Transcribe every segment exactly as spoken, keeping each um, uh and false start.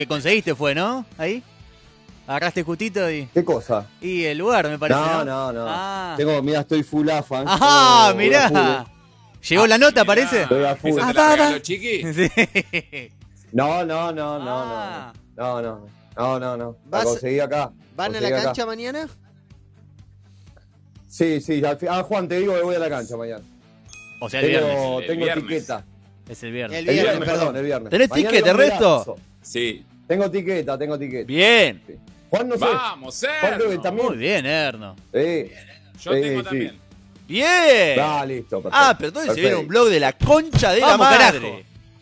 que conseguiste fue, ¿no? Ahí. Agarraste justito y... ¿Qué cosa? Y el lugar, me parece, No, ¿no? no, no. Ah, Tengo, mira, estoy full AFA. Ajá, Tengo- voy a full, mirá. eh. ¿Llegó la nota, parece? Estoy a full. ¿Esa te Ah, la va, regaló va. Chiqui? Sí. No, no, no, no, Ah. no. No, no, no, no, no. La ¿Vas- conseguí acá. ¿Van a Conseguí la acá. cancha mañana? Sí, sí. al fi- Ah, Juan, te digo que voy a la cancha mañana. O sea, el Tengo, viernes. el tengo viernes. etiqueta. Es el viernes. El El viernes, viernes, perdón, el viernes. ¿Tenés Mañana ticket, hay un Ernesto? golazo. Sí. Tengo etiqueta, tengo etiqueta. Bien. Juan no sé. Vamos, Juan creo que Erno. también. Muy bien, Erno. Sí. Yo Sí, tengo sí. también. Bien. Ah, listo. Perfecto. Ah, pero entonces se viene un blog de la concha de Vamos, la madre. carajo.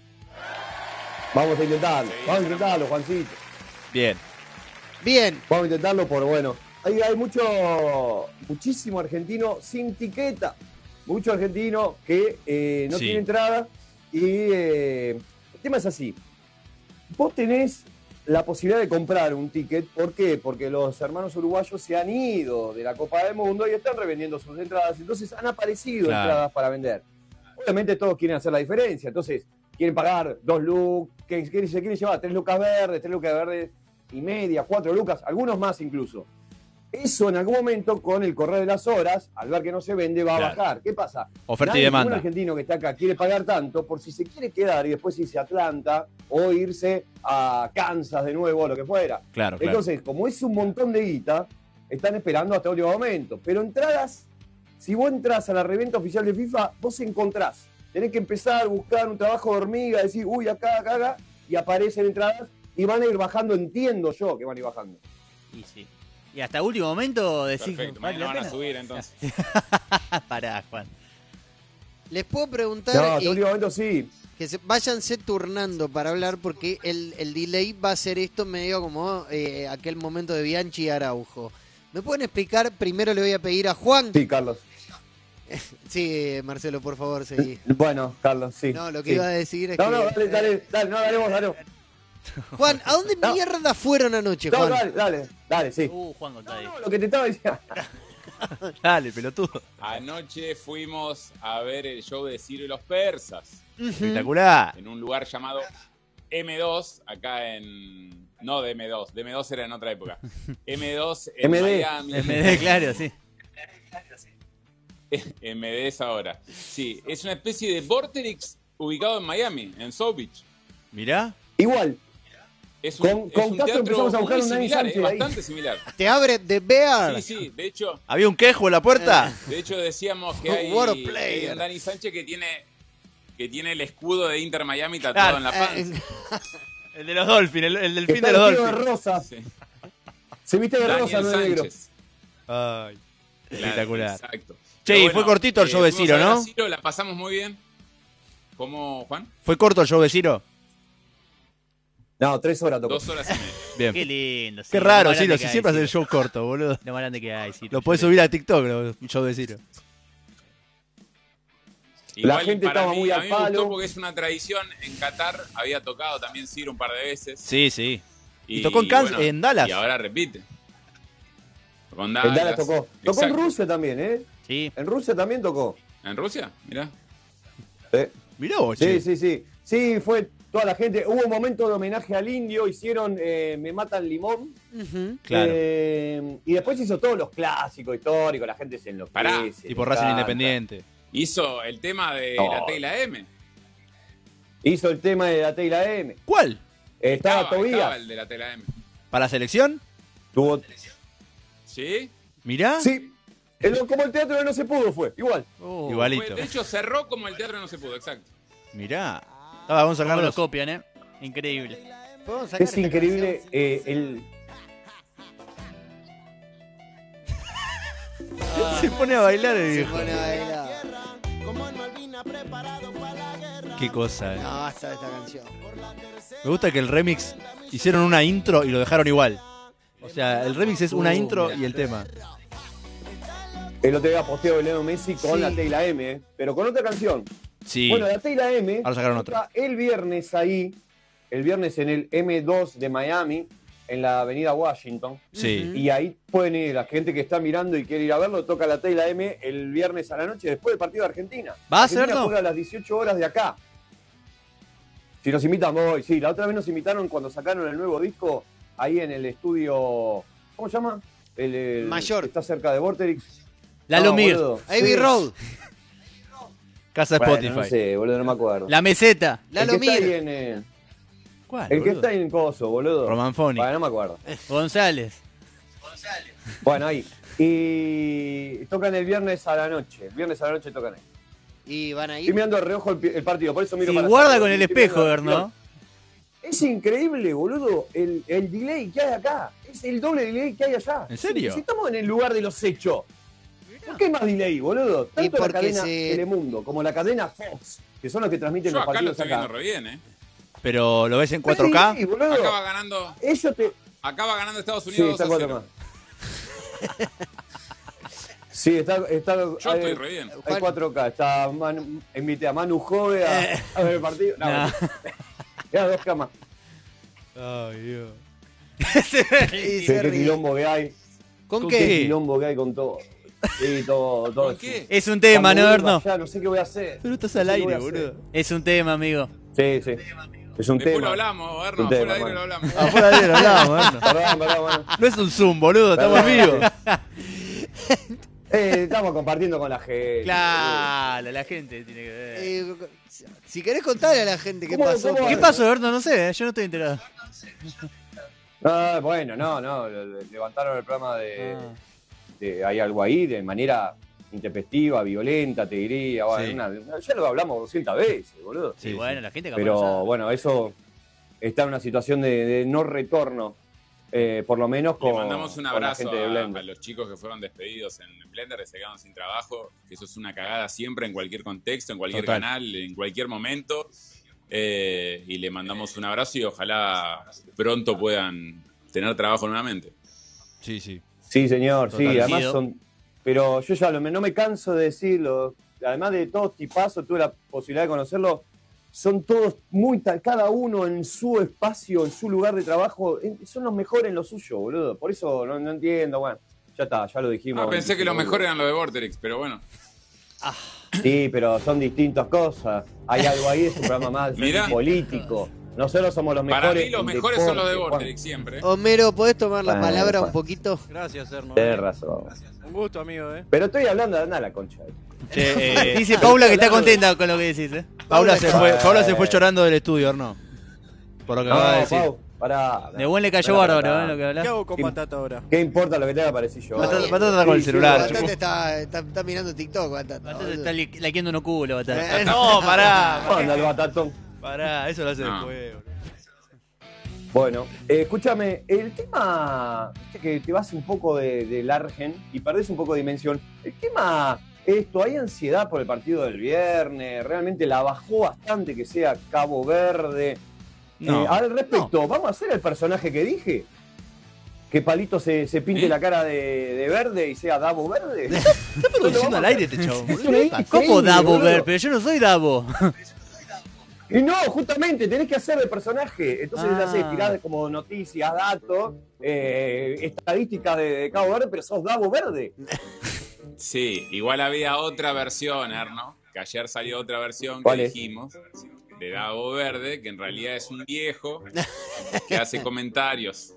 Vamos a intentarlo. Vamos a intentarlo, Juancito. Bien. Bien. Vamos a intentarlo por, bueno, hay, hay mucho, muchísimo argentino sin tiqueta. Mucho argentino que eh, no Sí. tiene entrada. Y eh, el tema es así. Vos tenés la posibilidad de comprar un ticket. ¿Por qué? Porque los hermanos uruguayos se han ido de la Copa del Mundo y están revendiendo sus entradas. Entonces han aparecido Claro. entradas para vender. Obviamente todos quieren hacer la diferencia. Entonces quieren pagar dos lucas, que que se quieren llevar tres lucas verdes, tres lucas verdes y media, cuatro lucas, algunos más incluso. Eso en algún momento, con el correr de las horas, al ver que no se vende, va Claro. a bajar. ¿Qué pasa? Oferta y Nadie, demanda. ningún argentino que está acá quiere pagar tanto por si se quiere quedar y después irse a Atlanta o irse a Kansas de nuevo o lo que fuera. Claro, claro. Entonces, como es un montón de guita, están esperando hasta el último momento. Pero entradas, si vos entras a la reventa oficial de FIFA, vos encontrás. Tenés que empezar a buscar un trabajo de hormiga, decir, uy, acá, acá, acá, y aparecen entradas y van a ir bajando, entiendo yo que van a ir bajando. Y sí. Y hasta último momento decís... Perfecto, ¿vale mañana la van a pena? subir entonces. Pará, Juan. Les puedo preguntar No, hasta y el último momento sí. que se, váyanse turnando para hablar porque el, el delay va a ser esto medio como eh, aquel momento de Bianchi y Araujo. ¿Me pueden explicar? Primero le voy a pedir a Juan. Sí, Carlos. Sí, Marcelo, por favor, seguí. Bueno, Carlos, sí. No, lo que sí. iba a decir es No, que... no, dale, dale, dale, no, dale vos, dale vos. Juan, ¿a dónde No. mierda fueron anoche, No, Juan? dale, dale, dale, sí. Uh, Juan contá ahí. No, lo que te estaba diciendo. Dale, pelotudo. Anoche fuimos a ver el show de Ciro y los Persas Espectacular. en un lugar llamado M dos, acá en... No de M dos, de M dos era en otra época. M dos en M D. Miami. M D, claro, sí. M D es ahora. Sí, es una especie de Vorterix ubicado en Miami, en South Beach. Mirá. Igual, Es un, Con- es con un Castro teatro empezamos a buscar muy un Nani similar, Sánchez es ahí. bastante similar. Te abre The Bear. Sí, sí, de hecho, ¿Había un quejo en la puerta? de hecho decíamos que hay, What a hay player. un Dani Sánchez que tiene que tiene el escudo de Inter Miami tatuado Claro. en la panza. El de los Dolphins, el, el del que fin está de los vestido de Dolphins. rosa. Sí. Se viste de Daniel rosa, no de negro. Sánchez. Ay. Claro, Espectacular. exacto. Che, Pero y fue cortito el show de fuimos Ciro, a ver a ¿no? Ciro, la pasamos muy bien. ¿Cómo, Juan? ¿Fue corto el show de Ciro? No, tres horas tocó. Dos horas y media. Bien. Qué lindo. sí, Qué lo raro, más Ciro, grande si que hay, siempre hace el Ciro. show corto, boludo. Lo más grande que hay, Ciro. Lo podés subir a TikTok, lo- el show de Ciro. Igual, gente para estaba mí, muy a al mí me gustó palo. porque es una tradición. En Qatar había tocado también Ciro un par de veces. Sí, sí. Y tocó en Kansas- en Dallas. Y ahora repite. Tocó en En Dallas. Dallas tocó. Tocó en Exacto. Rusia también, ¿eh? Sí. En Rusia también tocó. ¿En Rusia? Mirá. Eh, Mirá vos, Sí, che. sí, sí. Sí, fue toda la gente. Hubo un momento de homenaje al indio, hicieron eh, Me Matan Limón. Ujú. Claro. Eh, y después hizo todos los clásicos históricos, la gente se enloquece. Pará. le Tipo Racing encanta. Independiente. Hizo el tema de No. la T y la M. Hizo el tema de la T y la M. ¿Cuál? Eh, estaba, estaba Tobías. el de la T y la M. ¿Para la selección? Tuvo... ¿Sí? Mirá. Sí. El- como el teatro de no se pudo fue, igual. Uh, Igualito. Fue- de hecho, cerró como el teatro no se pudo, exacto. Mirá. Ah, vamos a cómo lo sacarlos. copian, ¿eh? Increíble. ¿Podemos sacar Es esta increíble canción? eh, el... Se pone a bailar el Se viejo. pone a bailar. Qué cosa, eh. No, basta de esta canción. Me gusta que el remix hicieron una intro y lo dejaron igual. O sea, el remix es una Uh, intro mirá. y el tema. El otro día posteo de Leo Messi con Sí. la T y la M, eh, pero con otra canción. Sí. Bueno, la T y la M Ahora sacaron otra. está el viernes ahí, el viernes en el M dos de Miami, en la avenida Washington. Sí. Y ahí pueden ir, la gente que está mirando y quiere ir a verlo, toca la T y la M el viernes a la noche, después del partido de Argentina. ¿Va a Argentina hacerlo? juega a las dieciocho horas de acá. Si nos invitan, voy. Sí, la otra vez nos invitaron cuando sacaron el nuevo disco ahí en el estudio. ¿Cómo se llama? El, el- Mayor. Está cerca de Vorterix. Lalo No, Mir, boludo. Abbey Sí. Road. Casa Bueno, Spotify. no sé, boludo, no me acuerdo. La meseta. Lalo el que está Mir. ahí en, eh, ¿Cuál, el que boludo? está ahí en Coso, boludo. Romanfónico. Bueno, no me acuerdo. González. Bueno, ahí. Y tocan el viernes a la noche. El viernes a la noche tocan ahí. Y van a Estoy ir. mirando de reojo el, pi- el partido, por eso miro Sí, para guarda allá, con el estoy espejo, mirando la Erno. Es increíble, boludo, el, el delay que hay acá. Es el doble delay que hay allá. ¿En serio? Si estamos en el lugar de los hechos. ¿Por qué hay más delay, boludo? Tanto la porque cadena se- Telemundo como la cadena Fox, que son los que transmiten Yo los acá lo partidos estoy viendo acá. re bien, ¿eh? Pero lo ves en cuatro K. Sí, boludo. Acaba ganando, Ellos te... acaba ganando Estados Sí, Unidos está dos a cuatro cero. más. Sí, está... está Yo hay, estoy re bien. hay cuatro K. Está Manu, invité a Manu Jove a, a ver el partido. No, No. Quedan dos camas. Ay, Dios. Y Sí, se qué ríe. quilombo que hay. ¿Con ¿Con Qué qué? qué? quilombo que hay con todo. Sí, todo, todo. ¿Con eso. qué? Es un tema, Cuando ¿no, vuelva Erno? allá, no sé qué voy a hacer. Pero estás No al sé qué aire, voy a boludo. hacer. Es un tema, amigo. Sí, sí. Es un Después tema. lo hablamos, Erno, Un tema, afuera de aire lo hermano. hablamos. Afuera de él hablamos, Erno. Perdón, perdón, perdón. No es un Zoom, boludo, estamos en Perdón. vivo. Eh, estamos compartiendo con la gente. Claro, la gente tiene que ver. Eh, si querés contarle a la gente qué ¿Cómo- pasó. cómo ¿Qué es? pasó, Erno? No sé, yo no estoy enterado. Ah, bueno, no, no. le- le- Levantaron el programa de, Ah. de Hay algo ahí, de manera intempestiva, violenta, te diría. Bueno, Sí. una- ya lo hablamos doscientas veces, boludo. Sí, Sí, bueno, sí. la gente capaz no Pero sabe. bueno, eso está en una situación de, de no retorno. eh, por lo menos con, Le mandamos un con la abrazo gente de a, Blender. a los chicos que fueron despedidos en Blender, que se quedaron sin trabajo. Que eso es una cagada siempre, en cualquier contexto, en cualquier Total. canal, en cualquier momento. Eh, y le mandamos un abrazo y ojalá pronto puedan tener trabajo nuevamente. Sí, sí. Sí, señor, sí, Total. además Ido. son. Pero yo ya lo- no me canso de decirlo. Además de todos tipazos, tuve la posibilidad de conocerlo. Son todos muy tal, cada uno en su espacio, en su lugar de trabajo. en- Son los mejores en lo suyo, boludo. Por eso no, no entiendo, bueno. Ya está, ya lo dijimos. Ah, pensé que lo boludo. mejor eran los de Vorterix, pero bueno. Sí, pero son distintas cosas. Hay algo ahí, es un programa más Mirá. político. Nosotros somos los mejores. Para mí los en mejores son los de deporte, Vorterix siempre. Homero, ¿podés tomar la Bueno, palabra un Juan. poquito? Gracias, Erno. Juan. Tenés razón. Un gusto, amigo, ¿eh? Pero estoy hablando de andar a la concha. Che, eh, Dice Paula que está contenta con lo que decís, ¿eh? Paula se fue, Eh. Paula se fue llorando del estudio, Erno. Por lo que acaba de No, decir. Pau, pará. De buen le cayó Pará, bárbaro, pará. ¿eh? Lo que ¿Qué hablas. hago con ¿Qué- Batata ahora? ¿Qué importa lo que tenga para decir yo? Batata, Bien. Batata está con el Sí, sí, celular. Batata Batata está, está, está mirando TikTok, Batata. Batata está li- laqueando unos cubos, la batata. Eh, No, pará. Anda el batatón. Pará, eso lo hace No. después, boludo. Bueno, eh, escúchame, el tema, viste que te vas un poco de, del Argen y perdés un poco de dimensión. El tema, esto, hay ansiedad por el partido del viernes, realmente la bajó bastante que sea Cabo Verde. No, Eh, al respecto, ¿vamos a hacer el personaje que dije? Que Palito se, se pinte ¿Eh? la cara de, de verde y sea Davo Verde. Está produciendo al aire este chabón, Es boludo. una ¿Qué idea pasa? ¿Cómo increíble, Davo boludo. ver? Pero yo no soy Davo. Y no, justamente, tenés que hacer el personaje. Entonces Ah. le haces tirar como noticias, datos, eh, estadísticas de, de Cabo Verde, pero sos Davo Verde. Sí, igual había otra versión, Erno, que ayer salió otra versión que ¿Cuál es? dijimos, de Davo Verde, que en realidad es un viejo que hace comentarios.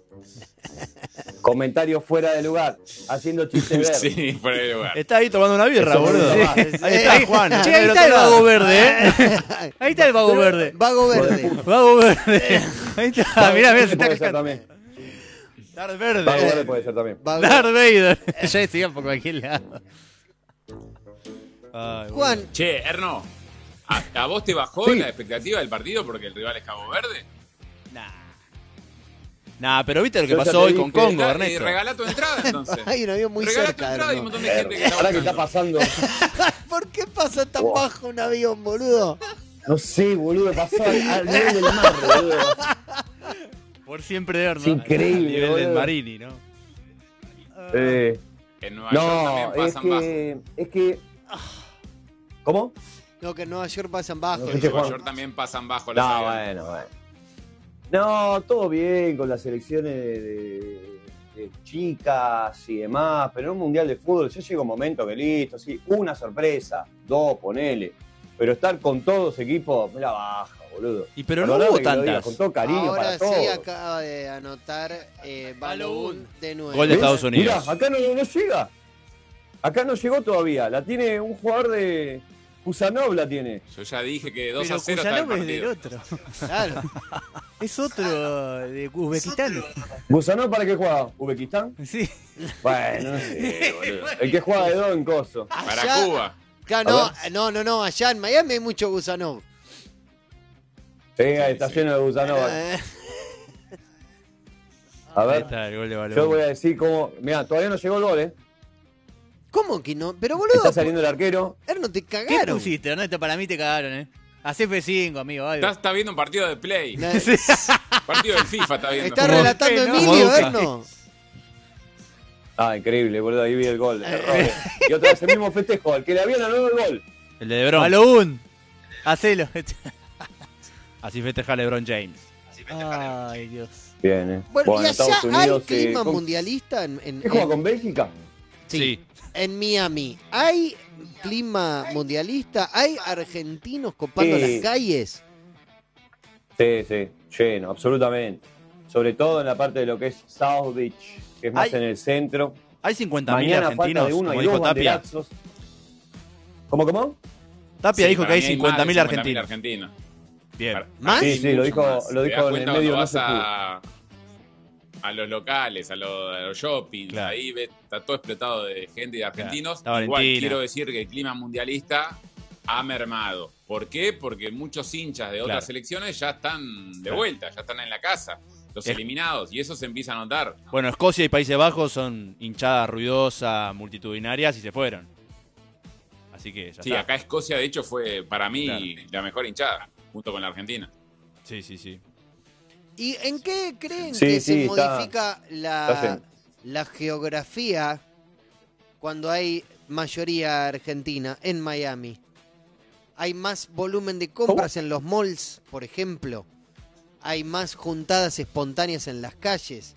Comentarios fuera de lugar, haciendo chistes verdes. Sí, por el lugar. Está ahí tomando una birra, Eso me boludo. gusta más. Ahí está Juan. Che, ahí del está el otro lado. vago verde, ¿eh? Ahí está el vago verde. Vago verde. Vago verde. Ahí está, mirá, mirá, se está puede ser cagando. también. Darth Davo Verde. Verde puede ser también. Vago- Darth Vader. Ya decía por cualquier lado. Ay, boludo. Juan, Che, Erno, ¿a, a vos te bajó Sí. la expectativa del partido porque el rival es Cabo Verde? Nah. Nah, pero viste lo que Yo ya pasó te hoy dije, con Congo, Eh, Ernesto. regalá tu entrada entonces. hay un avión muy Regalá tu cerca. entrada y un Erno. montón de gente que está Ahora que está buscando. pasando, ¿Por qué pasa tan Wow. bajo un avión, boludo? no sé, boludo, pasó al, al nivel del mar, boludo. Por siempre Erno. Es increíble, El nivel del boludo. Marini, ¿no? Eh, En Nueva York no, también es pasan bajo. que, es que... ¿Cómo? No, que en Nueva York pasan bajo. No sé En qué Nueva Juan. York también pasan bajo los No, aviones. bueno, bueno. No, todo bien con las selecciones de, de- de chicas y demás, pero en un mundial de fútbol ya llega un momento que listo, sí, una sorpresa, dos, ponele. Pero estar con todos equipos, me la baja, boludo. Y pero no Perdoname hubo que lo diga tantas. con todo cariño Ahora para sí todos. acaba de anotar eh, Balogun de nuevo. Gol de Estados Unidos. Mirá, acá no, no llega. Acá no llegó todavía. La tiene un jugador de Kusanov, la tiene. Yo ya dije que dos Pero a cero está el Kusanov es del partido. otro. Claro. Es otro de Uzbekistán. ¿Kusanov para qué juega? ¿Uzbekistán? Sí. Bueno, no sé, boludo. El que juega de dos en coso. Para Allá- Cuba. Acá no, no, no, no, allá en Miami hay mucho Gusanov. Sí, ahí está sí. lleno de Kusanov. Eh, A Ahí ver, está el gol de Balogun. yo voy a decir cómo. Mirá, todavía no llegó el gol, ¿eh? ¿Cómo que no? Pero boludo, Está saliendo el arquero. Erno, te ¿Qué cagaron. pusiste, Ernesto? Para mí te cagaron, ¿eh? Hacé F cinco, amigo, algo. Está, está viendo un partido de Play. Na- Partido del FIFA está viendo. Está Como relatando que no. Emilio, Como Erno. Ah, increíble, boludo. Ahí vi el gol. Errores. Y otra vez el mismo festejo. Al que le habían anulado el gol. El de LeBron. Balogun. Hacelo. Así festeja LeBron James. Ay, Dios. Bien, eh. Bueno, ¿y allá Estados hay Unidos. eh, clima con- mundialista en, en, ¿Qué juega en- con Bélgica? sí, en Miami? ¿Hay clima mundialista? ¿Hay argentinos copando Sí. las calles? Sí, sí, lleno, absolutamente. Sobre todo en la parte de lo que es South Beach, que es más Ay. en el centro. Hay cincuenta mil Mañana falta argentinos, de uno como y dijo dos Tapia. banderazos. ¿Cómo, cómo? Tapia Sí, dijo que para hay mí cincuenta más mil de argentinos. argentinos. Bien. Para- ¿Más? para mí Sí, sí, lo mucho dijo- más. lo Te dijo das en cuenta el medio, cuando no vas se pudo. a, a los locales, a los, a los shoppings, Claro. ahí ves, está todo explotado de gente y de argentinos. Está Igual Valentina. quiero decir que el clima mundialista ha mermado. ¿Por qué? Porque muchos hinchas de otras Claro. selecciones ya están de Claro. vuelta, ya están en la casa, los Es- eliminados, y eso se empieza a notar. Bueno, Escocia y Países Bajos son hinchadas ruidosas, multitudinarias y se fueron. Así que ya Sí, está. acá Escocia de hecho fue para mí Claro. la mejor hinchada, junto con la Argentina. Sí, sí, sí. ¿Y en qué creen Sí, que sí, se está- modifica está la, bien. la geografía cuando hay mayoría argentina en Miami? ¿Hay más volumen de compras en los malls, por ejemplo? ¿Hay más juntadas espontáneas en las calles?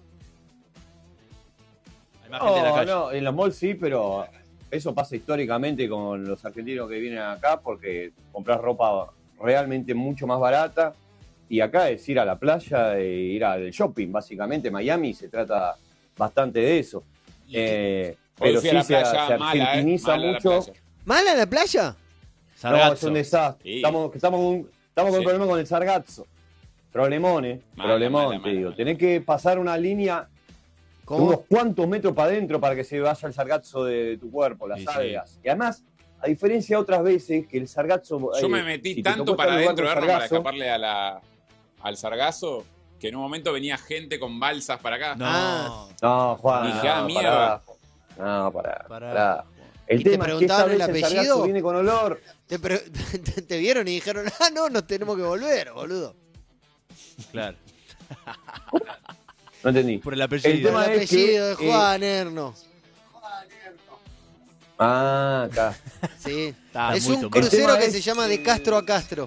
Hay más gente en la No, calle. no, en los malls sí, pero eso pasa históricamente con los argentinos que vienen acá porque compras ropa realmente mucho más barata. Y acá es ir a la playa e ir al shopping, básicamente. Miami se trata bastante de eso. Eh, Hoy pero fui a sí la se, playa, se mala, ¿eh? argentiniza Mala la mucho. playa. ¿Mala la playa? No, es Sargazo. un desastre. Sí. Estamos, estamos, con un- estamos con un Sí. problema con el sargazo. Problemón, ¿eh? Mala, Problemón, mala, te mala, digo. mala. Tenés que pasar una línea de ¿Cómo? unos cuantos metros para adentro para que se vaya el sargazo de tu cuerpo, las Sí, sí. algas. Y además, a diferencia de otras veces, que el sargazo... Yo eh, me metí si te tanto tocó para estar en un adentro, lugar con Erno, para sargazo, escaparle a la, al sargazo, que en un momento venía gente con balsas para acá. No. Ah. No, Juan, Dije, ah, no, mierda. pará. No, pará, Pará. pará. El ¿Y te tema es que esta preguntaron vez el el apellido? sargazo viene con olor. Te, pre- te- te vieron y dijeron, ah, no, nos tenemos que volver, boludo. Claro. No entendí. Por el apellido. El tema El es que, apellido de eh, Juan Erno. Ah, acá. Sí. Está es muy un tomado. crucero El tema que es- se llama De Castro a Castro.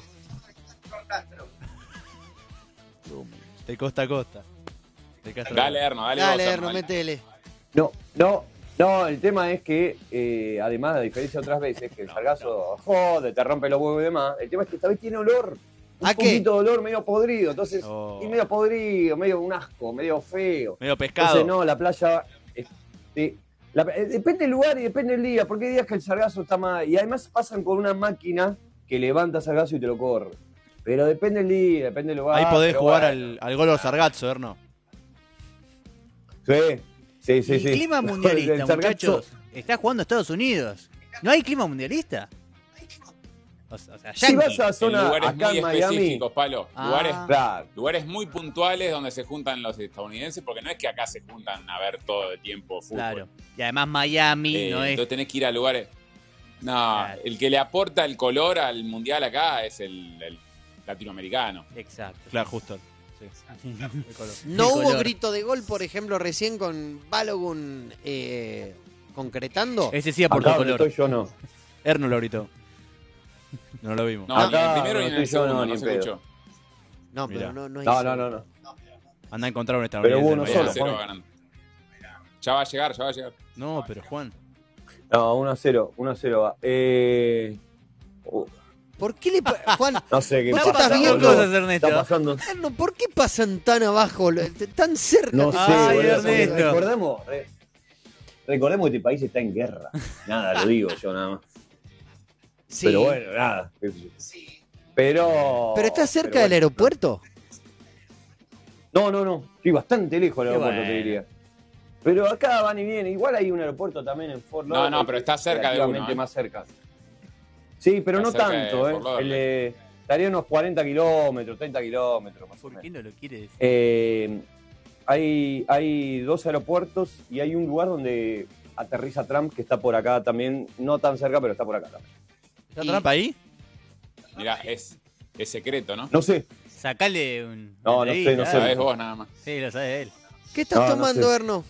De costa a costa. De Castro. Dale, Erno, dale, Dale, vos, Erno, dale. métele. No, no, no, el tema es que, eh, además, a diferencia de otras veces, que el sargazo jode, te rompe los huevos y demás, el tema es que esta vez tiene olor. Un ¿A qué? poquito de olor medio podrido, entonces, Oh. y medio podrido, medio un asco, medio feo. Medio pescado. Entonces, no, la playa, este, la- eh, depende del lugar y depende del día, porque hay días que el sargazo está más, y además pasan con una máquina que levanta sargazo y te lo corre. Pero depende del día, depende del lugar. Ahí podés pero jugar bueno. al, al gol o sargazo, Erno. Sí, sí, sí. ¿Y sí. clima El mundialista, sargazo- muchachos? Está jugando Estados Unidos. ¿No hay clima mundialista? O sea, o sea, Si yankee. vas a En zona lugares acá muy en Miami, específicos, Palo. Ah. Lugares, claro, lugares muy puntuales donde se juntan los estadounidenses, porque no es que acá se juntan a ver todo el tiempo fútbol. Claro. Y además Miami Eh, no es... Entonces tenés que ir a lugares. No, Claro. el que le aporta el color al mundial acá es el, el latinoamericano. Exacto. Claro, justo. Sí. No El hubo color. grito de gol, por ejemplo, recién con Balogun eh, concretando. Ese sí aportó acá donde color. estoy yo no. Erno lo gritó. No lo vimos. No, Acá ni en el primero no ni en el estoy yo, segundo, no, no, ni en se pedo. escuchó. No, pero Mirá. no, no, No, hizo. no, no, no. Anda a encontrar un Pero estadounidense. hubo en uno Miami. solo. uno a cero Juan. va ganando. Ya va a llegar, ya va a llegar. No, pero Juan. No, uno a cero, uno a cero va. Eh, uh, ¿Por qué le pa- Juan, No sé qué ¿Vos pasa. estás Pasan viendo? cosas, Ernesto. Está pasando. Erno, ¿por qué pasan tan abajo, lo- tan cerca? No te- sé, Ay, boludo, porque Ernesto. recordemos, re- recordemos que este país está en guerra. Nada, lo digo yo nada más. Sí. Pero bueno, nada. qué sé yo. Pero. ¿Pero está cerca pero del bueno. aeropuerto? No, no, no. Estoy bastante lejos del Qué aeropuerto, te bueno. diría. Pero acá van y vienen. Igual hay un aeropuerto también en Fort No, Lauderdale. no, pero que está es cerca de uno, relativamente ¿eh? más cerca. Sí, pero Está no cerca de tanto, ¿eh? Fort Lauderdale. El, eh, estaría unos cuarenta kilómetros, treinta kilómetros más o ¿Por menos. qué no lo quiere decir? Eh, hay, hay dos aeropuertos y hay un lugar donde aterriza Trump que está por acá también, no tan cerca, pero está por acá también. ¿Está Y- Trump ahí? Mirá, es, es secreto, ¿no? No sé, Sacale un. No, una no sé, entrevista, no Lo sé. sabés vos nada más. Sí, lo sabe él. ¿Qué estás No, no tomando, sé. Erno?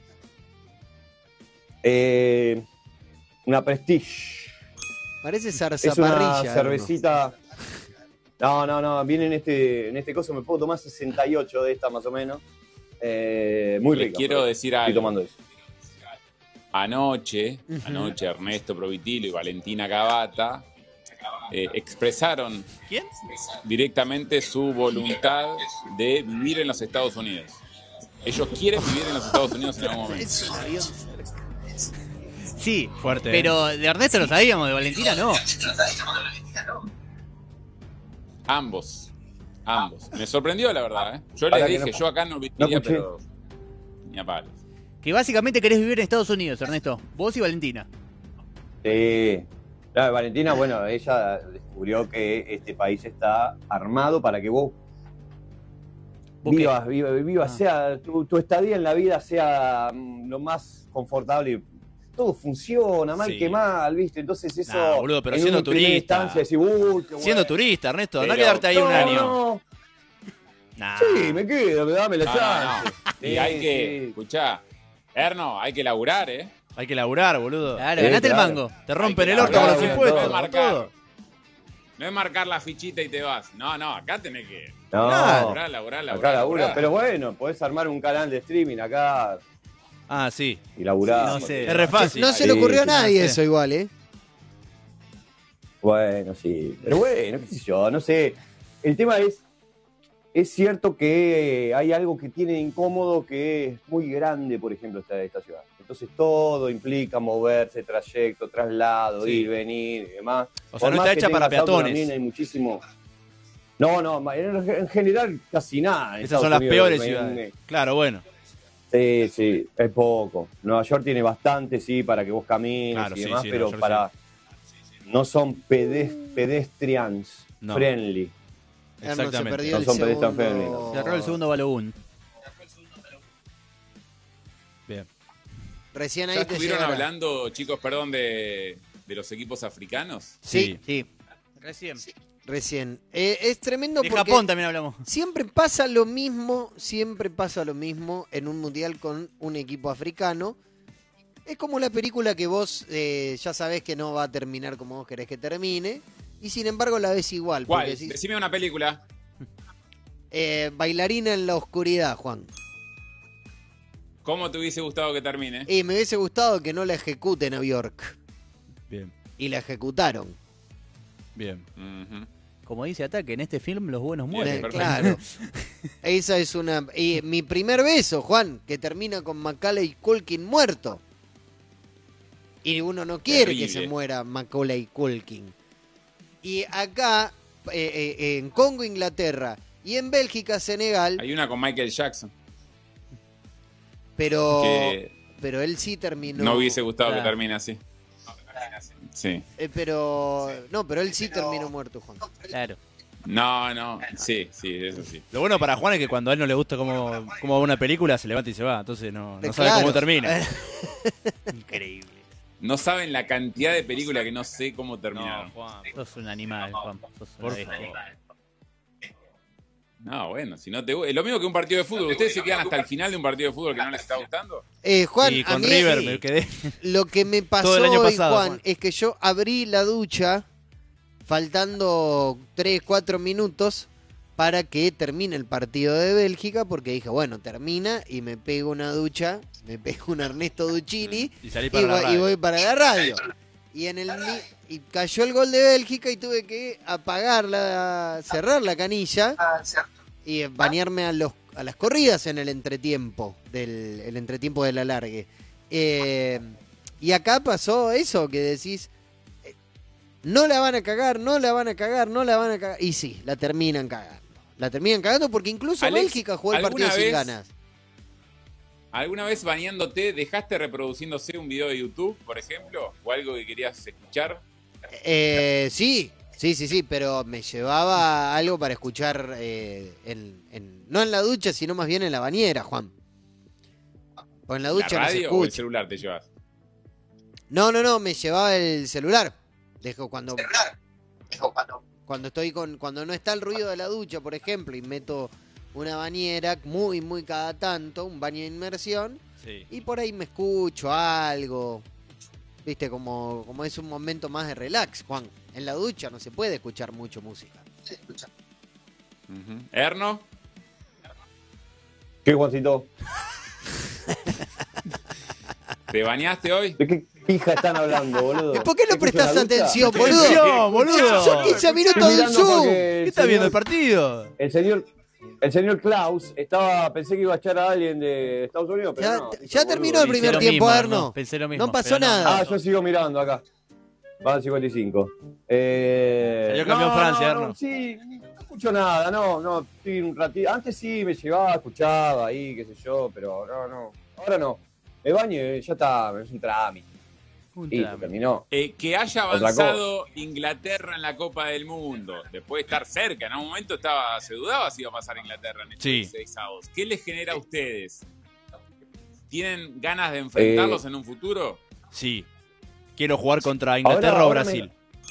eh, una Prestige. Parece Es una zarzaparrilla. Erno. cervecita. No, no, no, viene en este, en este coso, me puedo tomar sesenta y ocho de esta más o menos. Eh, muy Les rica. quiero pero decir Estoy algo. tomando eso. Anoche, Ujú. anoche Ernesto Provitilo y Valentina Cavata eh, expresaron ¿Quién? directamente su voluntad de vivir en los Estados Unidos. Ellos quieren vivir en los Estados Unidos en algún momento. Es un avión cerca. Sí, Fuerte, pero de Ernesto lo sabíamos, de Valentina no. Ambos, ambos. Me sorprendió la verdad, ¿eh? Yo Para les que dije, no- yo acá no no viviría, escuché. pero ni a palos. Que básicamente querés vivir en Estados Unidos, Ernesto. Vos y Valentina. Sí. Claro, Valentina, bueno, ella descubrió que este país está armado para que vos ¿Vos qué? vivas, vivas, vivas, Ah. sea tu, tu estadía en la vida sea mm, lo más confortable. Todo funciona, mal Sí. que mal, ¿viste? Entonces eso. Nah, boludo, pero en siendo una primera turista. instancia, decís, "Uy, qué Siendo bueno". turista, Ernesto, no Pero- quedarte ahí un No, año. no. Nah. Sí, me quedo, dame la No, no, chance. no. Y Sí, hay que, sí. escuchá, Erno, hay que laburar, ¿eh? Hay que laburar, boludo. Claro, Sí, ganaste claro. el mango. Te rompen Hay el que orto con los laburar, impuestos, todo. con marcar. todo. No es marcar la fichita y te vas. No, no, acá tenés que No, laburar, laburar, laburar. acá labura. laburar. Pero bueno, podés armar un canal de streaming acá Ah, sí. y laburar. No sé. Es re fácil. No se le Sí, ocurrió a sí, nadie no sé. eso igual, ¿eh? Bueno, sí. Pero bueno, qué sé yo, no sé. El tema es, es cierto que hay algo que tiene de incómodo que es muy grande, por ejemplo, esta, esta ciudad. Entonces todo implica moverse, trayecto, traslado, Sí. ir, venir y demás. O sea, Por no más está que hecha para tengas auto, peatones. también hay muchísimo. No, no, ma- en, en general casi nada. en Esas son Estados las Unidos. peores En- ciudades. en- Claro, bueno. Sí, sí, es poco. Nueva York tiene bastante, sí, para que vos camines Claro, y sí, demás, sí, pero Nueva York para. No son pedes- pedestrians No. friendly. Erno se Exactamente. perdió No el son periodistas segundo... femeninos. Cerró el segundo balón. Bien. Recién ahí ¿Ya te estuvieron llegará. hablando, chicos, perdón, de, de los equipos africanos? Sí, Sí. Recién. recién. Eh, es tremendo De porque Japón también hablamos. siempre pasa lo mismo, siempre pasa lo mismo en un mundial con un equipo africano. Es como la película que vos eh, ya sabés que no va a terminar como vos querés que termine, y sin embargo la ves igual. ¿Cuál? Porque decís, Decime una película. eh, bailarina en la oscuridad, Juan. ¿Cómo te hubiese gustado que termine? Y me hubiese gustado que no la ejecuten a Bjork. Bien. Y la ejecutaron. Bien. Ujú. Como dice Ataque, en este film los buenos Bien, mueren. Eh, perfecto. claro. Esa es una... Y mi primer beso, Juan, que termina con Macaulay Culkin muerto. Y uno no quiere que Terrible. se muera Macaulay Culkin. Y acá, eh, eh, en Congo, Inglaterra, y en Bélgica, Senegal, Hay una con Michael Jackson pero, que pero él sí terminó... no, hubiese gustado Claro. que termine así. Sí. Eh, pero... No, pero él sí terminó muerto, Juan. Claro. No, no. Sí, sí, eso sí. Lo bueno para Juan es que cuando a él no le gusta cómo, cómo va una película, se levanta y se va. Entonces no, no sabe Claro. cómo termina. Increíble. No saben la cantidad de películas que no sé cómo terminaron. No, Juan. Sos un animal, Juan. Sos una Por bestia. favor. No, bueno, si no te gu- es lo mismo que un partido de fútbol. ¿Ustedes se quedan hasta el final de un partido de fútbol que no les está gustando? Eh, Juan, y a con mí- River sí. me quedé. Lo que me pasó Todo el año hoy, pasado, Juan, Juan. es que yo abrí la ducha faltando tres, cuatro minutos para que termine el partido de Bélgica, porque dije, bueno, termina y me pego una ducha, me pego un Ernesto Duccini Y salí y, para la voy, y radio. voy para la radio. Y en el ni- y cayó el gol de Bélgica y tuve que apagar la, cerrar la canilla y bañarme a los a las corridas en el entretiempo del el entretiempo del alargue. Eh, y acá pasó eso que decís, eh, no la van a cagar, no la van a cagar, no la van a cagar. Y sí, la terminan cagando. La terminan cagando porque incluso Alex, Bélgica jugó el ¿alguna partido sin vez- ganas. ¿Alguna vez bañándote dejaste reproduciéndose un video de YouTube, por ejemplo? ¿O algo que querías escuchar? Eh, sí, sí, sí, sí, pero me llevaba algo para escuchar, eh, en, en- no en la ducha, sino más bien en la bañera, Juan. O en la ducha ¿La no se radio o el escucha. celular te llevas? No, no, no, me llevaba el celular. Dejo cuando, cuando estoy con, cuando no está el ruido de la ducha, por ejemplo, y meto una bañera muy, muy cada tanto, un baño de inmersión, Sí. y por ahí me escucho algo. Viste, como, como es un momento más de relax, Juan. En la ducha no se puede escuchar mucho música. Ujú. ¿Erno? ¿Qué, Juancito? ¿Te bañaste hoy? ¿De qué pija están hablando, boludo? ¿Y por qué no ¿Escucho prestás la ducha? atención, ¿Qué boludo? atención, boludo? Son quince minutos Estoy del mirando Zoom. porque ¿Qué el estás viendo el señor- partido? El señor, el señor Klaus estaba, pensé que iba a echar a alguien de Estados Unidos, pero Ya, no. ya Hizo terminó el boludo. primer lo tiempo, mismo, Erno. Erno, pensé lo mismo, No pasó pero no. nada. Ah, yo sigo mirando acá. Van cincuenta y cinco. Eh, Salió campeón no, Francia, no, no, Erno. sí, no escucho nada, no, no, estoy un ratito. Antes sí me llevaba, escuchaba ahí, qué sé yo, pero no, no. Ahora no. El baño eh, ya está, es un trámite. Un Y se trámite. terminó. Eh, que haya Otra avanzado Inglaterra en la Copa del Mundo, después de estar cerca, en un momento estaba, se dudaba si iba a pasar Inglaterra en estos Sí. dieciséis avos. ¿Qué les genera a ustedes? ¿Tienen ganas de enfrentarlos Eh, en un futuro? Sí. Quiero jugar contra Inglaterra Ahora- o ahora Brasil.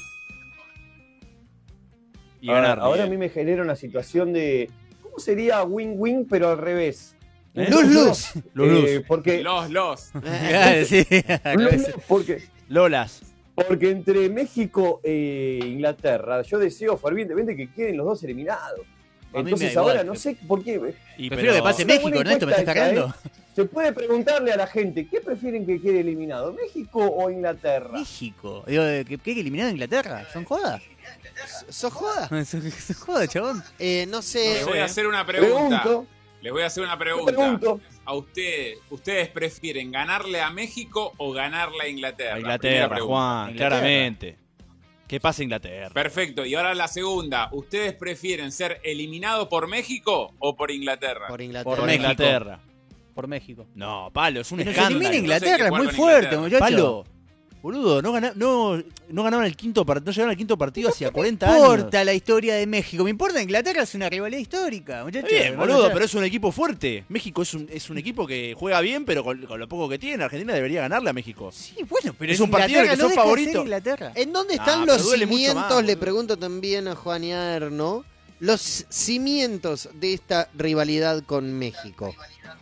Y Ahora, ganar. ahora a mí me genera una situación de. ¿Cómo sería win-win, pero al revés? ¿Eh? Luz, luz. Luz, Eh, luz. porque. Los, los. Sí. Luz, luz, porque. Lolas. Porque entre México e Inglaterra, yo deseo fervientemente que queden los dos eliminados. A mí me Entonces da igual. ahora no sé por qué. Y Prefiero que pase Una México, buena Ernesto, ¿me estás encuesta esa, cargando? Se puede preguntarle a la gente, ¿qué prefieren que quede eliminado? ¿México o Inglaterra? México. Digo, ¿qué, qué eliminaron a Inglaterra? ¿Son jodas? ¿Sos joda? Son son jodas, chabón. Eh, no Les sé. voy a hacer una pregunta. Pregunto, Les voy a hacer una yo pregunta. pregunto. ¿A ustedes, ustedes prefieren ganarle a México o ganarle a Inglaterra? A Primera Inglaterra, pregunta. Juan, Inglaterra. claramente. ¿Qué pasa Inglaterra? Perfecto. Y ahora la segunda. ¿Ustedes prefieren ser eliminados por México o por Inglaterra? Por Inglaterra. Por Por México. Inglaterra. Por México. No, palo, es un Que nos escándalo. elimine No sé Inglaterra, qué es muy jugar con fuerte, Inglaterra. muchacho. Palo. Boludo, no, gana- no, no ganaron el quinto partido, no llegaron al quinto partido hacía cuarenta No años. importa la historia de México, me importa Inglaterra, es una rivalidad histórica, muchachos. Está bien, Van a boludo, ser- pero es un equipo fuerte. México es un, es un equipo que juega bien, pero con, con lo poco que tiene, Argentina debería ganarle a México. Sí, bueno, pero Es un partido en el que Inglaterra, sos no deja de ser favorito. Inglaterra. ¿En dónde Nah, están pero los duele mucho cimientos? más, Le boludo. pregunto también a Juan y a Erno. Los cimientos de esta rivalidad con México.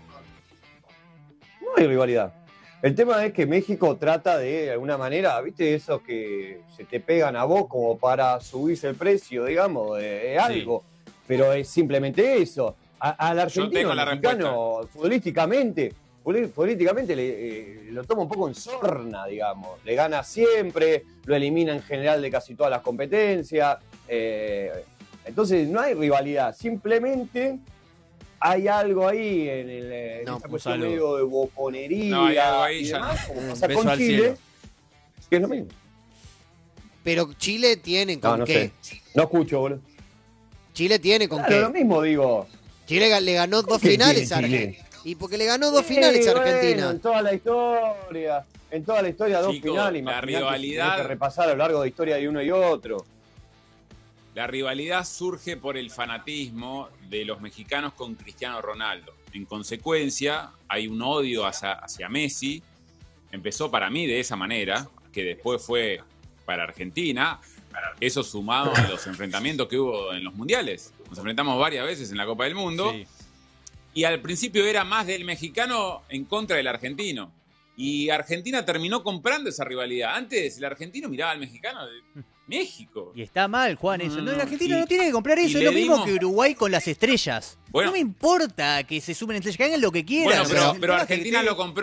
No hay rivalidad. El tema es que México trata de, de alguna manera, ¿viste? Esos que se te pegan a vos como para subirse el precio, digamos, de, de algo. Pero es simplemente eso. A- al argentino, tengo la al mexicano, futbolísticamente, futbol- futbolísticamente le, eh, lo toma un poco en sorna, digamos. Le gana siempre, lo elimina en general de casi todas las competencias. eh, entonces no hay rivalidad, simplemente hay algo ahí en, el, en No, esa un cuestión saludo. medio de boconería No, hay algo ahí y ya demás, no. como Un pasa beso con al Chile, cielo. que es lo mismo. Pero Chile tiene con No, no qué. sé. No escucho, boludo. Chile tiene con Claro, lo qué. mismo digo. Chile ga- le ganó dos qué finales a tiene Chile? Argentina. Y porque le ganó dos Sí, finales a bueno, Argentina. en toda la historia, en toda la historia, dos Chicos, finales. la imaginate si rivalidad- tenés que repasar a lo largo de historia de uno y otro. La rivalidad surge por el fanatismo de los mexicanos con Cristiano Ronaldo. En consecuencia, hay un odio hacia, hacia Messi. Empezó para mí de esa manera, que después fue para Argentina. Eso sumado a los enfrentamientos que hubo en los mundiales. Nos enfrentamos varias veces en la Copa del Mundo. Sí. Y al principio era más del mexicano en contra del argentino. Y Argentina terminó comprando esa rivalidad. Antes el argentino miraba al mexicano de México. Y está mal, Juan, eso. No, No, el no, argentino y- no tiene que comprar y eso. Es le lo mismo dimos- que Uruguay con las estrellas. Bueno. no me importa que se sumen estrellas, que hagan lo que quieran. Bueno, pero, el pero tema es que Argentina esté- lo compró.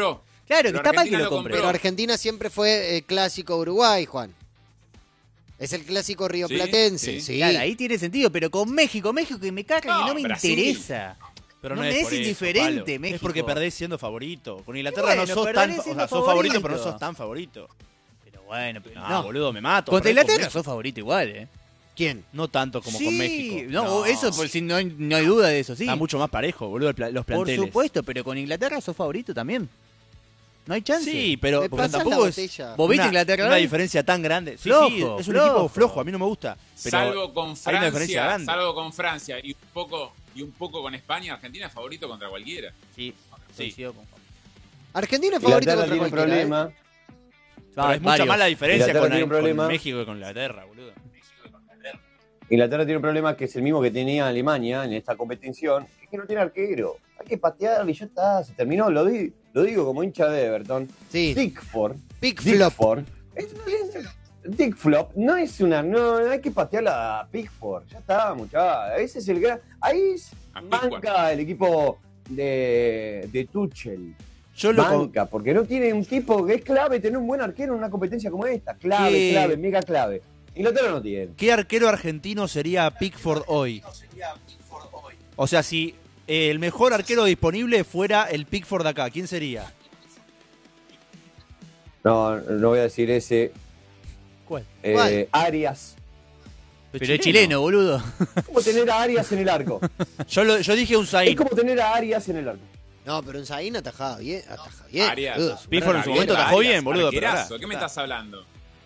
Claro, que Pero está mal que Argentina lo lo compre. compró. Pero Argentina siempre fue eh, clásico Uruguay, Juan. Es el clásico rioplatense. Sí, Sí, sí. Claro, ahí tiene sentido, pero con México, México que me caga No, que no me Brasil. interesa. Pero No no, me es es por eso, indiferente, Palo. México. Es porque perdés siendo favorito. Con Inglaterra bueno, no sos perdés tan, o siendo sea, sos favorito, pero no favorito. sos tan favorito. Pero bueno, pero No, no. boludo, me mato. Contra perdés con Inglaterra México. sos favorito igual, ¿eh? ¿Quién? No tanto como Sí, con México. No, eso por si no hay, no hay duda de eso, sí. Está mucho más parejo, boludo, el pla- los Por planteles. supuesto, pero con Inglaterra sos favorito también. No hay chance. Sí, pero Me porque pasás la tampoco es botella. ¿Vos viste una, Inglaterra una hoy? diferencia tan grande. Sí, Flojo, sí, es un flojo. equipo flojo, a mí no me gusta. Pero salvo con hay una diferencia Francia, grande. salvo con Francia y un poco y un poco con España, Argentina es favorito contra cualquiera. Sí, sí. Coincido con- Argentina es favorito Inglaterra contra tiene un cualquiera. ¿eh? problema. Pero es mucha Varios. más la diferencia Inglaterra con, tiene un con problema. México que con Inglaterra, boludo. Inglaterra tiene un problema que es el mismo que tenía Alemania en esta competición, es que no tiene arquero. Hay que patearle y ya está, se terminó. Lo, di- lo digo como hincha de Everton. Sí. Pickford. Pick flop. Pickford. Es, es- Dick Flop no es una. No, hay que patearla a Pickford. Ya está, muchachos. Ese es el gran. Ahí es- A Pickford. manca el equipo de, de Tuchel. Yo lo con- Banca, porque no tiene un tipo que es clave tener un buen arquero en una competencia como esta. Clave, ¿Qué? clave, mega clave. Inglaterra no tiene. ¿Qué arquero argentino sería Pickford hoy? O sea, si eh, el mejor arquero disponible fuera el Pickford de acá, ¿quién sería? No, no voy a decir ese. ¿Cuál? Eh, ¿Cuál? Arias. Pero es chileno, boludo. Es como tener a Arias en el arco. Yo, lo- yo dije un Es Zayn. como tener a Arias en el arco. No, pero un Zayn atajaba bien. Ataja bien. Arias. boludo. Pickford en su Arias, momento atajó Arias, bien, boludo, pero arquerazo, ahora- ¿qué me estás hablando?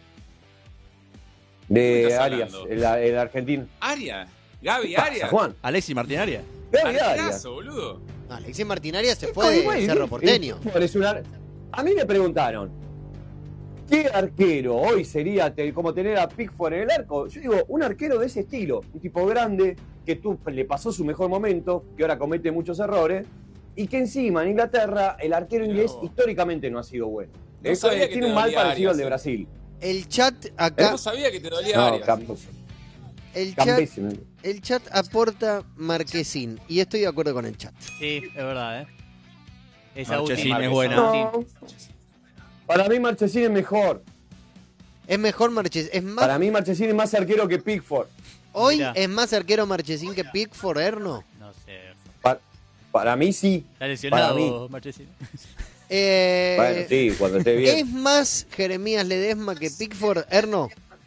¿Qué De estás Arias, hablando? el, el argentino. Arias, Gaby ¿Qué pasa, Arias. Juan? Alexis Martinaria. Gaby Arias. Arquerazo, boludo. No, Alexis Martinaria se Es fue de como- Cerro Porteño. Pickford es un ar- A mí me preguntaron, ¿qué arquero hoy sería te- como tener a Pickford en el arco? Yo digo, un arquero de ese estilo, un tipo grande, que tú le pasó su mejor momento, que ahora comete muchos errores, y que encima en Inglaterra el arquero inglés No. históricamente no ha sido bueno. No Eso sabía es- que tiene te un mal dolía parecido al de Arias, eh. Brasil. El chat acá, No sabía que te dolía No, Arias. Campos. el chat, Campesino. el chat aporta Marquesín y estoy de acuerdo con el chat. Sí, es verdad, ¿eh? Esa Marchesín última. es buena. No. Para mí Marchesín es mejor. Es mejor Marchesín, es más, Para mí Marchesín es más arquero que Pickford. hoy Mirá. es más arquero Marchesín que Pickford, Erno. No sé. Pa- para mí sí. Está lesionado, Para mí. Marchesín. Eh, Bueno, sí, cuando esté bien. ¿Es más Jeremías Ledesma que Pickford, Erno?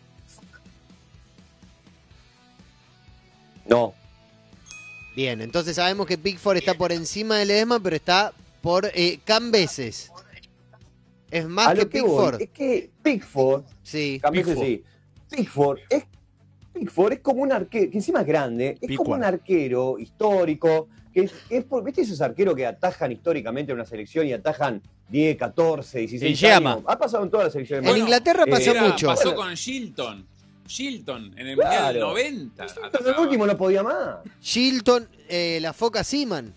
No. Bien, entonces sabemos que Pickford está por encima de Ledesma, pero está por eh, Cambeses. ¿Es más A que lo que voy Pickford? es que Pickford, Sí. Cambiase Pickford. sí. Pickford es, Pickford es como un arquero, que encima es grande, es Pickford. como un arquero histórico, que es, es por, ¿viste esos arqueros que atajan históricamente en una selección y atajan diez, catorce, dieciséis El Llama. años? Ha pasado en todas las selecciones. En Inglaterra pasó Era- mucho. Pasó con Shilton. Shilton en el Mundial Claro. del noventa. Pero el atajaba. último no podía más. Shilton, eh, la foca Seaman.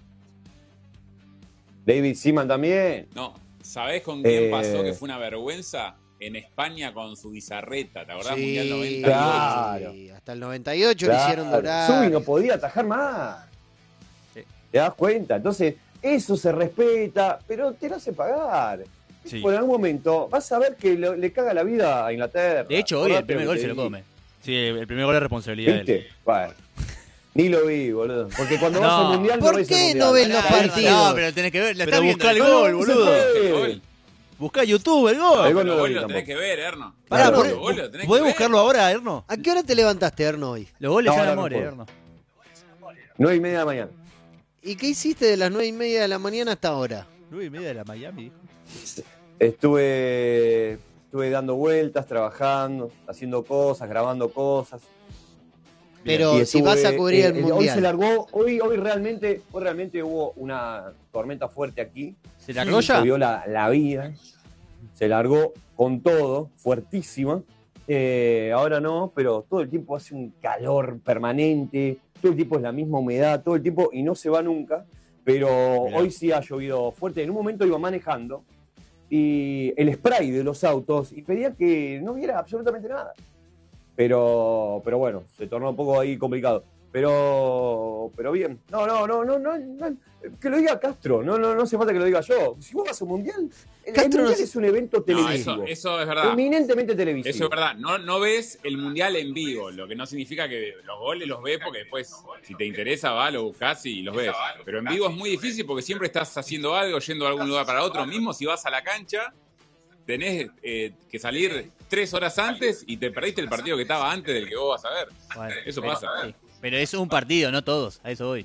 David Seaman también. No, ¿sabés con quién Eh, pasó que fue una vergüenza? En España con su bizarreta, ¿te acordás? Sí, Mundial noventa. Claro. hasta el noventa y ocho le Claro. hicieron durar. Subi no podía atajar más. Sí. ¿Te das cuenta? Entonces, eso se respeta, pero te lo hace pagar. Sí. Por algún momento vas a ver que lo- le caga la vida a Inglaterra. De hecho, hoy el Acordate primer lo gol que se te lo digo. come. Sí, el primer gol es responsabilidad de él. ¿Viste? Bueno, ni lo vi, boludo. Porque cuando No. vas al mundial ¿Por no ves qué el mundial. no ves los No, partidos? No, pero tenés que ver. La Pero está viendo. busca el ¿no? gol, no se boludo. puede. El gol. Busca YouTube el gol. El gol no Pero lo vos vi lo tenés tampoco. que ver, Erno. Pará, Claro, ¿podés- vos lo tenés ¿podés que ver. buscarlo ahora, Erno? ¿A qué hora te levantaste, Erno, hoy? Los goles No, ya no, no no more, puedo. Erno. Nueve y media de la mañana. ¿Y qué hiciste de las nueve y media de la mañana hasta ahora? nueve y media de la Miami, dijo. Estuve, estuve dando vueltas, trabajando, haciendo cosas, grabando cosas. Pero Y si estuve, vas a cubrir eh, el eh, Hoy mundial. se largó, hoy, hoy realmente, hoy realmente hubo una tormenta fuerte aquí. ¿Se largó Se ya? vio la, la vida. Se largó con todo, fuertísima. Eh, ahora no, pero todo el tiempo hace un calor permanente, todo el tiempo es la misma humedad, todo el tiempo y no se va nunca. Pero Mirá. hoy sí ha llovido fuerte. En un momento iba manejando y el spray de los autos y pedía que no viera absolutamente nada. Pero, pero bueno, se tornó un poco ahí complicado. Pero, pero bien. No, no, no, no, no, no. Que lo diga Castro. No, no, no hace falta que lo diga yo. Si vos vas a un mundial, el, el Castro mundial no- es un evento No, televisivo. eso, eso es verdad. Eminentemente televisivo. Eso es verdad. No, no ves el mundial en vivo, lo que no significa que los goles los ves porque después, si te interesa, va, lo buscas y los ves. Pero en vivo es muy difícil porque siempre estás haciendo algo, yendo de algún lugar para otro. Mismo si vas a la cancha, tenés eh, que salir tres horas antes y te perdiste el partido que estaba antes del que vos vas a ver. Bueno, Eso pero- pasa. sí. Pero es un partido, no todos. A eso voy.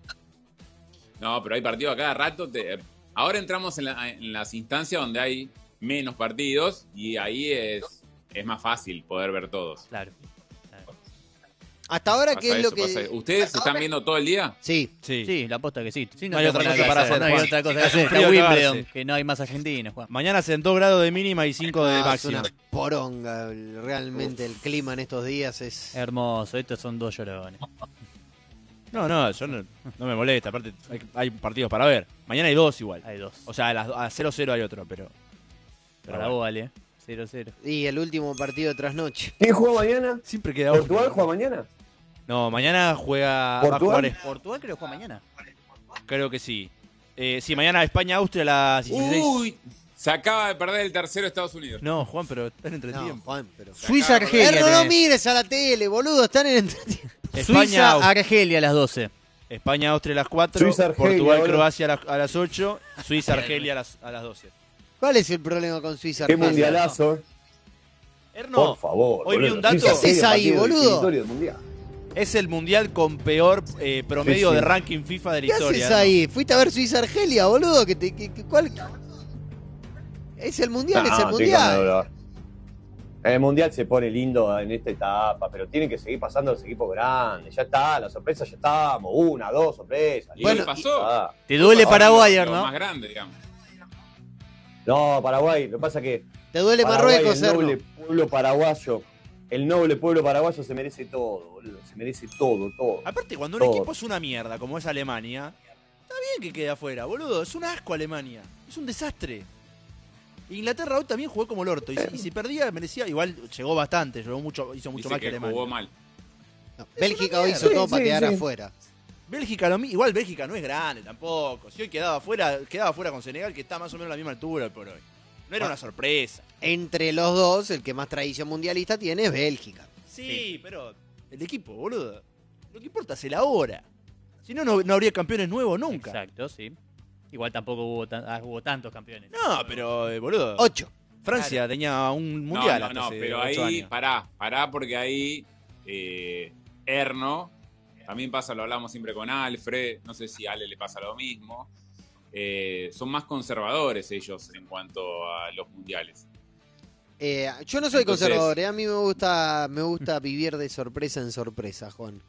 No, pero hay partidos a cada rato. Te- Ahora entramos en, la- en las instancias donde hay menos partidos y ahí es, es más fácil poder ver todos. Claro. claro. Hasta ahora, Pasa ¿qué es eso, lo que...? pasa eso. ¿Ustedes se están viendo todo el día? Sí. Sí. Sí, la aposta que sí. Sí, No hay tengo otra nada cosa que para hacer, hacer, No hay Juan. otra cosa que Hace hacer. un Está frío Wimbledon, cagarse. que no hay más argentinos, Juan. Mañana hacen dos grados de mínima y cinco de Ah, es máxima. una poronga. Realmente el clima en estos días es... Hermoso, estos son dos llorones. No, no, yo no, no me molesta. Aparte, hay, hay partidos para ver. Mañana hay dos igual. Hay dos. O sea, a las a cero cero hay otro, pero. pero Para bueno. vos, vale. cero cero. Y el último partido de trasnoche. ¿Quién juega mañana? Siempre queda ¿Portugal otro. juega mañana? No, mañana juega. Va a ¿Portugal? jugar es- Portugal creo que juega mañana. creo que sí. Eh, sí, mañana España-Austria a las dieciséis. Uy, se acaba de perder el tercero de Estados Unidos. No, Juan, pero están entre No, tiempo. Juan, pero... Suiza-Argelia. Erno, no tenés. mires a la tele, boludo. Están en entretiempo. España, Suiza-Argelia a las doce. España-Austria a las cuatro. Suiza-Argelia, Portugal-Croacia a, las- a las ocho. Suiza-Argelia a las, a las doce. ¿Cuál es el problema con Suiza? Qué Argelia? mundialazo. eh. Erno, Por favor. hoy vi boludo. un dato. Suiza ¿Qué haces Argelia, ahí, partido boludo? definitorio del mundial. es el mundial con peor eh, promedio Sí, sí. de ranking FIFA de la ¿Qué historia. haces Erno. ahí? ¿Fuiste a ver Suiza-Argelia, boludo? ¿Que te, que- que- ¿Cuál? Es el mundial, es el No, estoy con mundial. dolor. El mundial se pone lindo en esta etapa, pero tienen que seguir pasando los equipos grandes. Ya está, la sorpresa ya estamos. Una, dos sorpresas. ¿Y Bueno, qué pasó? Ah. Te duele Ahora Paraguay, Lo ¿no? más grande, digamos. No, Paraguay. Lo que pasa es que Te duele Paraguay, Marruecos, el noble Erno. pueblo paraguayo, el noble pueblo paraguayo se merece todo, boludo. Se merece todo, todo. Aparte, cuando un Todo. equipo es una mierda, como es Alemania, está bien que quede afuera, boludo. Es un asco Alemania. Es un desastre. Inglaterra hoy también jugó como el orto. Y, si- y si perdía, merecía. Igual llegó bastante, llegó mucho, hizo mucho Dice más que, que Alemania. jugó mal. No, Bélgica hoy hizo Sí, todo sí, para quedar sí. afuera. Bélgica, lo mi- igual Bélgica no es grande tampoco. Si hoy quedaba afuera, quedaba afuera con Senegal, que está más o menos a la misma altura por hoy. No era una sorpresa. Entre los dos, el que más tradición mundialista tiene es Bélgica. Sí, pero el equipo, boludo. Lo que importa es el ahora. Si no, no, no habría campeones nuevos nunca. Exacto, sí. Igual tampoco hubo, tan- ah, hubo tantos campeones. No, pero, eh, boludo. Ocho. Francia tenía un mundial no, hasta no, no, hace pero ocho ahí, años. pará, pará, porque ahí eh, Erno, también pasa, lo hablamos siempre con Alfred, no sé si a Ale le pasa lo mismo, eh, son más conservadores ellos en cuanto a los mundiales. Eh, yo no soy Entonces- conservador, eh, a mí me gusta, me gusta vivir de sorpresa en sorpresa, Juan.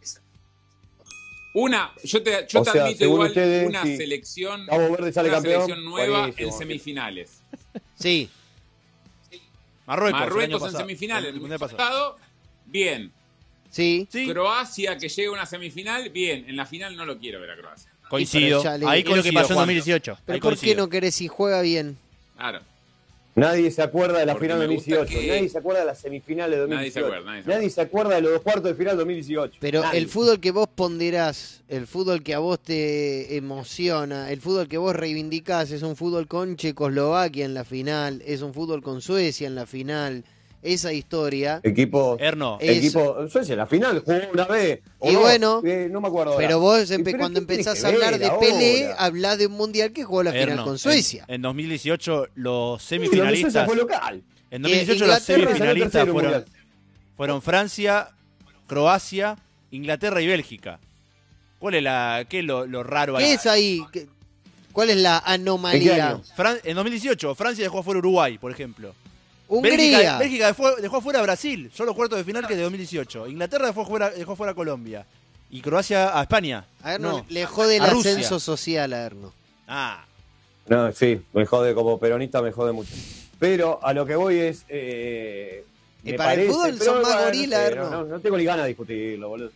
Una, yo te, yo O te sea, admito según igual ustedes, una sí. selección, Cabo Verde sale una campeón. selección nueva Buenísimo. en semifinales. Sí, Marruecos, el año Marruecos en pasado, semifinales, el el mundial pasado. pasado, bien. sí. Sí, Croacia que llegue a una semifinal, bien. En la final no lo quiero ver a Croacia. coincido. Y pero ya le- Ahí Es lo que coincido, pasó en Juan. dos mil dieciocho. Pero Ahí ¿por qué coincido. no querés si juega bien? Claro. Nadie se acuerda de la Porque final me de gusta dos mil dieciocho. que- Nadie se acuerda de las semifinales de dos mil Nadie se dieciocho. acuerda, nadie se acuerda. se acuerda de los dos cuartos de final de dos mil dieciocho. Pero Nadie. el fútbol que vos ponderás, el fútbol que a vos te emociona, el fútbol que vos reivindicás es un fútbol con Checoslovaquia en la final, es un fútbol con Suecia en la final. Esa historia. Equipo. Erno, Es- Equipo. Suecia, la final jugó una vez. ¿o Y no? bueno, Eh, no me acuerdo. ahora. Pero vos ¿Y empe- pero cuando qué tiene empezás que a hablar ver de ahora? Pelé, hablás de un mundial que jugó la final Erno, con Suecia. En, en dos mil dieciocho los Sí, lo de Suecia semifinalistas. fue local. En dos mil dieciocho Eh, los Inglaterra salió semifinalistas tercero fueron, mundial. fueron Francia, Croacia, Inglaterra y Bélgica. ¿Cuál es la, qué es lo, lo raro ahí? ¿Qué es ahí? ¿Qué- ¿Cuál es la ¿En qué anomalía? año? Fran- en dos mil dieciocho Francia dejó afuera Uruguay, por ejemplo. Hungría. Bélgica, Bélgica dejó, dejó afuera a Brasil, solo cuartos de final que de dos mil dieciocho. Inglaterra dejó fuera, dejó fuera a Colombia. Y Croacia a España. A Erno No. le jode el A Rusia. ascenso social a Erno. Ah, No, sí, me jode como peronista, me jode mucho. Pero a lo que voy es. Eh, Y me para el parece- fútbol pero, son más bueno, gorila, no sé, Erno. No, no, no tengo ni ganas de discutirlo, boludo.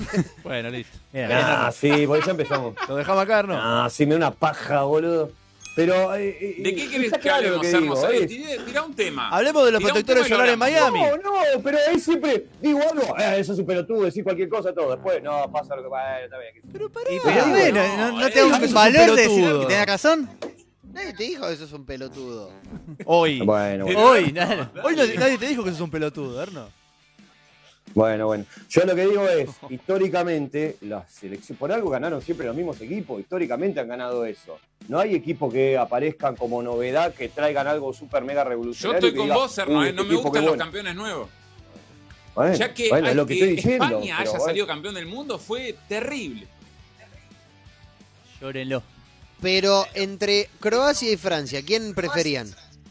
bueno, listo. Bien, Ah, sí, porque ya empezamos. ¿Lo dejamos acá, no? Ah, sí, me da una paja, boludo. Pero, eh, ¿De qué querés está que claro hablemos, lo que Hermoso? digo, Eh, es- Tirá tirá un tema. Hablemos de los Tirá un protectores tema y lo solares en hablamos. Miami. No, no, pero es siempre, digo algo, eh, eso es un pelotudo, decir cualquier cosa, todo. Después, no, pasa lo que pasa, está bien. Pero pará. Y pero no, bueno, no, no, no eh, tengo que un sos un valor de decir pelotudo. que tenés razón. Nadie te dijo que sos un pelotudo. Hoy. Bueno, bueno, Hoy, nada. Hoy no- nadie te dijo que sos un pelotudo, Erno. bueno, bueno. Yo lo que digo es, históricamente, las selecciones, por algo ganaron siempre los mismos equipos, históricamente han ganado eso. No hay equipos que aparezcan como novedad, que traigan algo súper mega Yo revolucionario. estoy que con diga, vos, Erno, "Uy, eh, este no me equipo, gustan qué los bueno". campeones nuevos. Bueno, Ya que, bueno, es hay lo que, que estoy diciendo. España pero haya bueno. salido campeón del mundo fue terrible. Llórenlo. Pero entre Croacia y Francia, ¿quién preferían?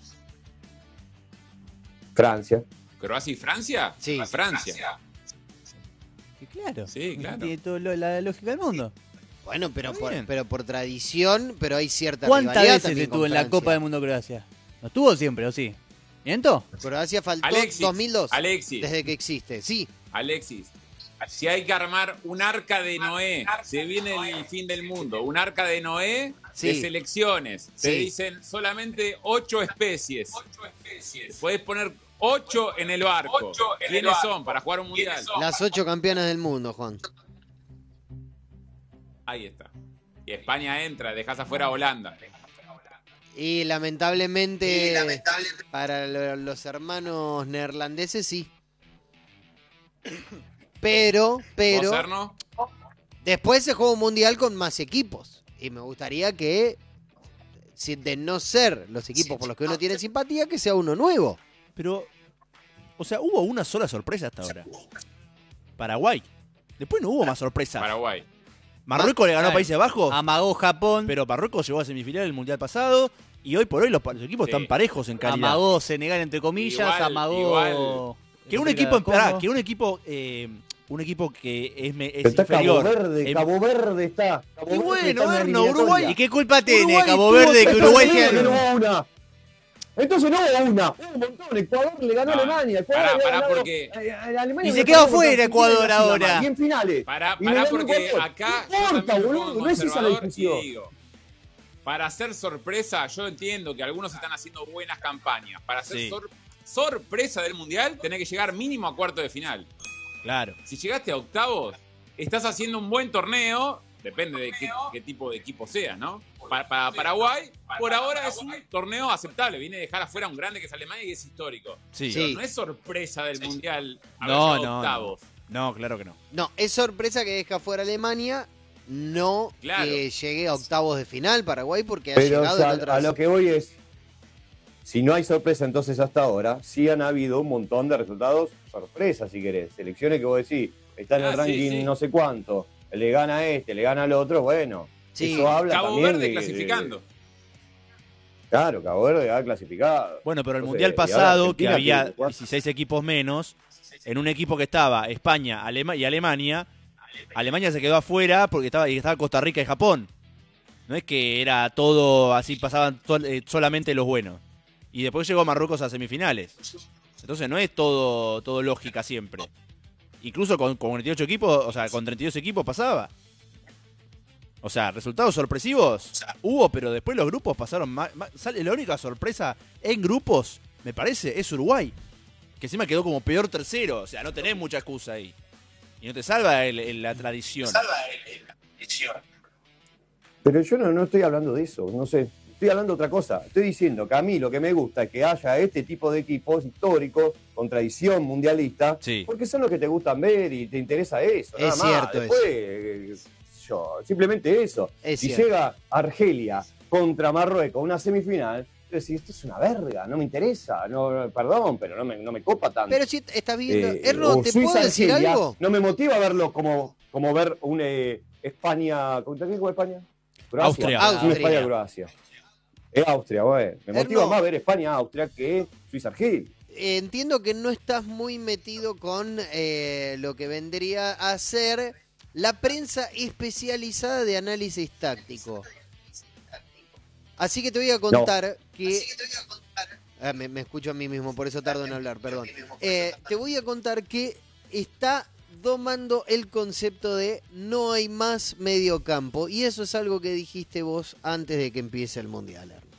Francia. ¿Croacia y Francia? Sí. Francia. Y claro. Sí, claro. Tiene toda lo- la lógica del mundo. Bueno, pero Está por, bien. pero por tradición, pero hay cierta ¿Cuántas rivalidad veces también estuvo con en la Francia. Copa del Mundo Croacia? ¿No estuvo siempre, o sí? ¿Miento? Croacia faltó Alexis, dos mil dos. Alexis. Desde que existe, sí. Alexis, si hay que armar un arca de Noé, se viene el fin del mundo, un arca de Noé Sí. de selecciones. Te Sí. dicen solamente ocho especies. Puedes poner ocho en el barco. ¿Quiénes son para jugar un mundial? Las ocho campeonas del mundo, Juan. Ahí está. Y España entra, dejas afuera a Holanda. Y lamentablemente, para lo- los hermanos neerlandeses, sí. Pero, pero, ¿Vos, Erno? después se juega un mundial con más equipos. Y me gustaría que, si de no ser los equipos por los que uno tiene simpatía, que sea uno nuevo. Pero, o sea, hubo una sola sorpresa hasta ahora. Paraguay. Después no hubo más sorpresas. Paraguay. Marruecos le ganó a Claro. Países Bajos, Amagó Japón, pero Marruecos llegó a semifinal del Mundial pasado y hoy por hoy los, pa- los equipos Sí. están parejos en calidad. amagó Senegal entre comillas, Igual, amagó... igual. Que un República equipo, del Congo. pará, que un equipo, eh, un equipo que es, me- es Está Cabo inferior. Verde, en- Cabo Verde está. Cabo Y Verde bueno, está en la Erno, eliminatoria. Uruguay- ¿Y qué culpa tiene Uruguay Cabo tuvo Verde que tres Uruguay Entonces sea... no hubo una. Entonces no hubo una, hubo un montón. Ecuador le ganó a No, Alemania. Ecuador pará, le pará, ganó- porque- eh, a Alemania Y le se ganó quedó contra fuera Argentina Ecuador en la final, ahora. Y en finales. Pará, Y le pará ganó porque Ecuador. acá No yo importa, también me boludo, pongo no es esa la conservador discusión. y digo, para hacer sorpresa, yo entiendo que algunos están haciendo buenas campañas. Para hacer Sí. sor- sorpresa del Mundial, tenés que llegar mínimo a cuarto de final. Claro. Si llegaste a octavos, estás haciendo un buen torneo, depende de qué, qué tipo de equipo seas, ¿no? Para, para Paraguay, por ahora es un torneo aceptable. Viene a dejar afuera a un grande que es Alemania y es histórico. Sí. Pero Sí. no es sorpresa del Mundial haber No, llegado a no, octavos. no. No, claro que no. No, es sorpresa que deja fuera Alemania, no Claro. que llegue a octavos de final Paraguay, porque ha Pero llegado o sea, en otras... a lo que voy es, si no hay sorpresa entonces hasta ahora, sí han habido un montón de resultados sorpresas, si querés. Selecciones que vos decís, está en el Ah, sí, ranking sí. no sé cuánto, le gana a este, le gana al otro, bueno. Sí. Eso habla Cabo también Verde de- clasificando. de- claro, Cabo Verde ha clasificado. Bueno, pero el Entonces, Mundial y ahora pasado, que Argentina había tiene que jugar. dieciséis equipos menos, en un equipo que estaba España Alema- y Alemania, Alemania se quedó afuera porque estaba, y estaba Costa Rica y Japón. No es que era todo así, pasaban sol- eh, solamente los buenos. Y después llegó Marruecos a semifinales. Entonces no es todo, todo lógica siempre. Incluso con, con cuarenta y ocho equipos, o sea, con treinta y dos equipos pasaba. O sea, resultados sorpresivos hubo, pero después los grupos pasaron más. Sale la única sorpresa en grupos, me parece, es Uruguay. Que encima quedó como peor tercero. O sea, no tenés mucha excusa ahí. Y no te salva el- el- la tradición. Pero yo no, no estoy hablando de eso, no sé. Estoy hablando de otra cosa. Estoy diciendo que a mí lo que me gusta es que haya este tipo de equipos históricos con tradición mundialista, Sí. porque son los que te gustan ver y te interesa eso. Es nada más. cierto Después, eh, yo, simplemente eso. Es si cierto. llega Argelia contra Marruecos, una semifinal, yo decís, esto es una verga, no me interesa, no, perdón, pero no me, no me copa tanto. Pero si estás viendo... Eh, Erno, o ¿te puedo Suiza, decir Argelia, algo? No me motiva verlo como, como ver un eh, España. ¿Contra quién juega España? Austria. Un Austria. España-Croacia. Es Austria, güey. Me motiva Erno. más ver España-Austria que Suiza-Argelia. Eh, entiendo que no estás muy metido con eh, lo que vendría a ser la prensa especializada de análisis táctico. Así que te voy a contar que... Ah, me, me escucho a mí mismo, por eso tardo en hablar, perdón. Eh, te voy a contar que está domando el concepto de no hay más mediocampo. Y eso es algo que dijiste vos antes de que empiece el Mundial, Erno.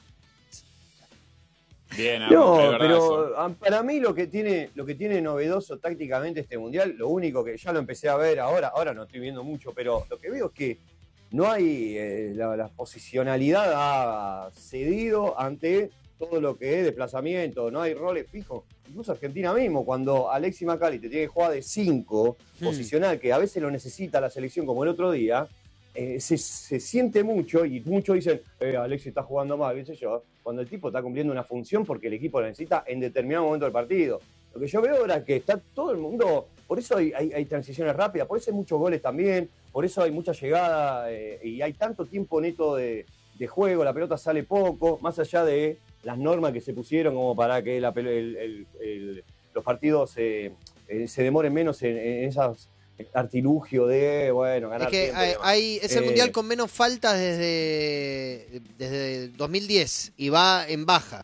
Bien, No, es verdad pero eso. ah, para mí lo que tiene lo que tiene novedoso tácticamente este Mundial, lo único que ya lo empecé a ver ahora, ahora no estoy viendo mucho, pero lo que veo es que no hay, eh, la, la posicionalidad ha cedido ante todo lo que es desplazamiento, no hay roles fijos. Incluso Argentina mismo, cuando Alexis McAllister tiene que jugar de cinco, Hmm. posicional, que a veces lo necesita la selección como el otro día, eh, se, se siente mucho y muchos dicen, eh, Alexis está jugando mal, qué sé yo, cuando el tipo está cumpliendo una función porque el equipo lo necesita en determinado momento del partido. Lo que yo veo ahora es que está todo el mundo, por eso hay, hay, hay transiciones rápidas, por eso hay muchos goles también, por eso hay mucha llegada eh, y hay tanto tiempo neto de, de juego, la pelota sale poco, más allá de las normas que se pusieron como para que la, pel- el, el, el, los partidos eh, eh, se demoren menos en, en esas artilugio de, bueno, ganar Es que tiempo y hay, demás. hay- es el Eh, Mundial con menos faltas desde, desde dos mil diez y va en baja.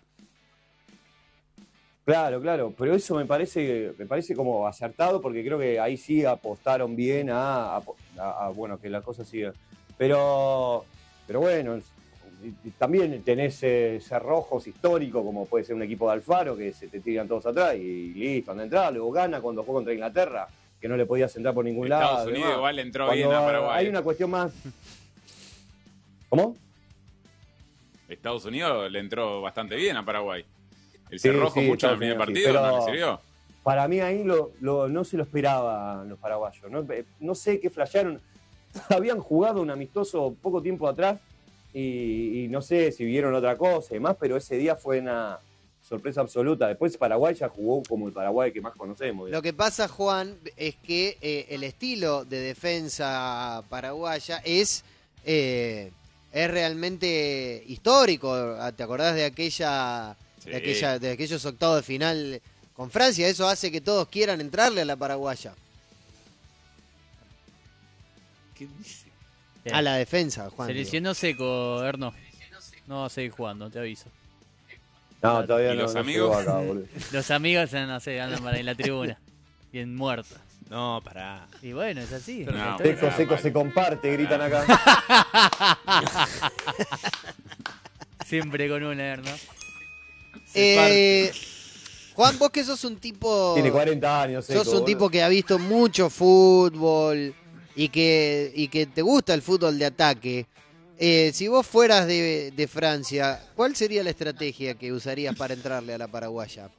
Claro, claro, pero eso me parece, me parece como acertado porque creo que ahí sí apostaron bien a, a- a- a, bueno, que la cosa siga. Pero, pero bueno, y- y también tenés eh, cerrojos históricos como puede ser un equipo de Alfaro que se te tiran todos atrás y listo, anda a entrar, luego gana cuando juega contra Inglaterra, que no le podías entrar por ningún lado. Estados Unidos demás. igual le entró Cuando bien a Paraguay. hay una cuestión más... ¿Cómo? Estados Unidos le entró bastante bien a Paraguay. El Sí, cerrojo sí, mucho en el Estados primer Unidos, sí, partido, pero- no le sirvió. Para mí ahí lo, lo- no se lo esperaban los paraguayos. No, no sé qué flashearon. Habían jugado un amistoso poco tiempo atrás y, y no sé si vieron otra cosa y demás, pero ese día fue una sorpresa absoluta. Después Paraguay ya jugó como el Paraguay que más conocemos. Lo que pasa, Juan, es que eh, el estilo de defensa paraguaya es, eh, es realmente histórico. ¿Te acordás de aquella, Sí. de aquella, de aquellos octavos de final con Francia? Eso hace que todos quieran entrarle a la paraguaya, ¿Qué dice? a la defensa, Juan. Se digo. lesionó seco, Erno. No va a seguir jugando, te aviso. No, todavía ¿Y no, los no amigos? llegó acá, boludo. Los amigos, no sé, andan para ahí en la tribuna. Bien muertos. No, pará. Y bueno, es así. No, Entonces, pero- Seco, Ah, seco, vale. se comparte, gritan acá. siempre con una, Erno. Eh, Juan, vos que sos un tipo... Tiene cuarenta años. Seco, Sos un boludo. tipo que ha visto mucho fútbol y que, y que te gusta el fútbol de ataque. Eh, si vos fueras de, de Francia, ¿cuál sería la estrategia que usarías para entrarle a la paraguaya?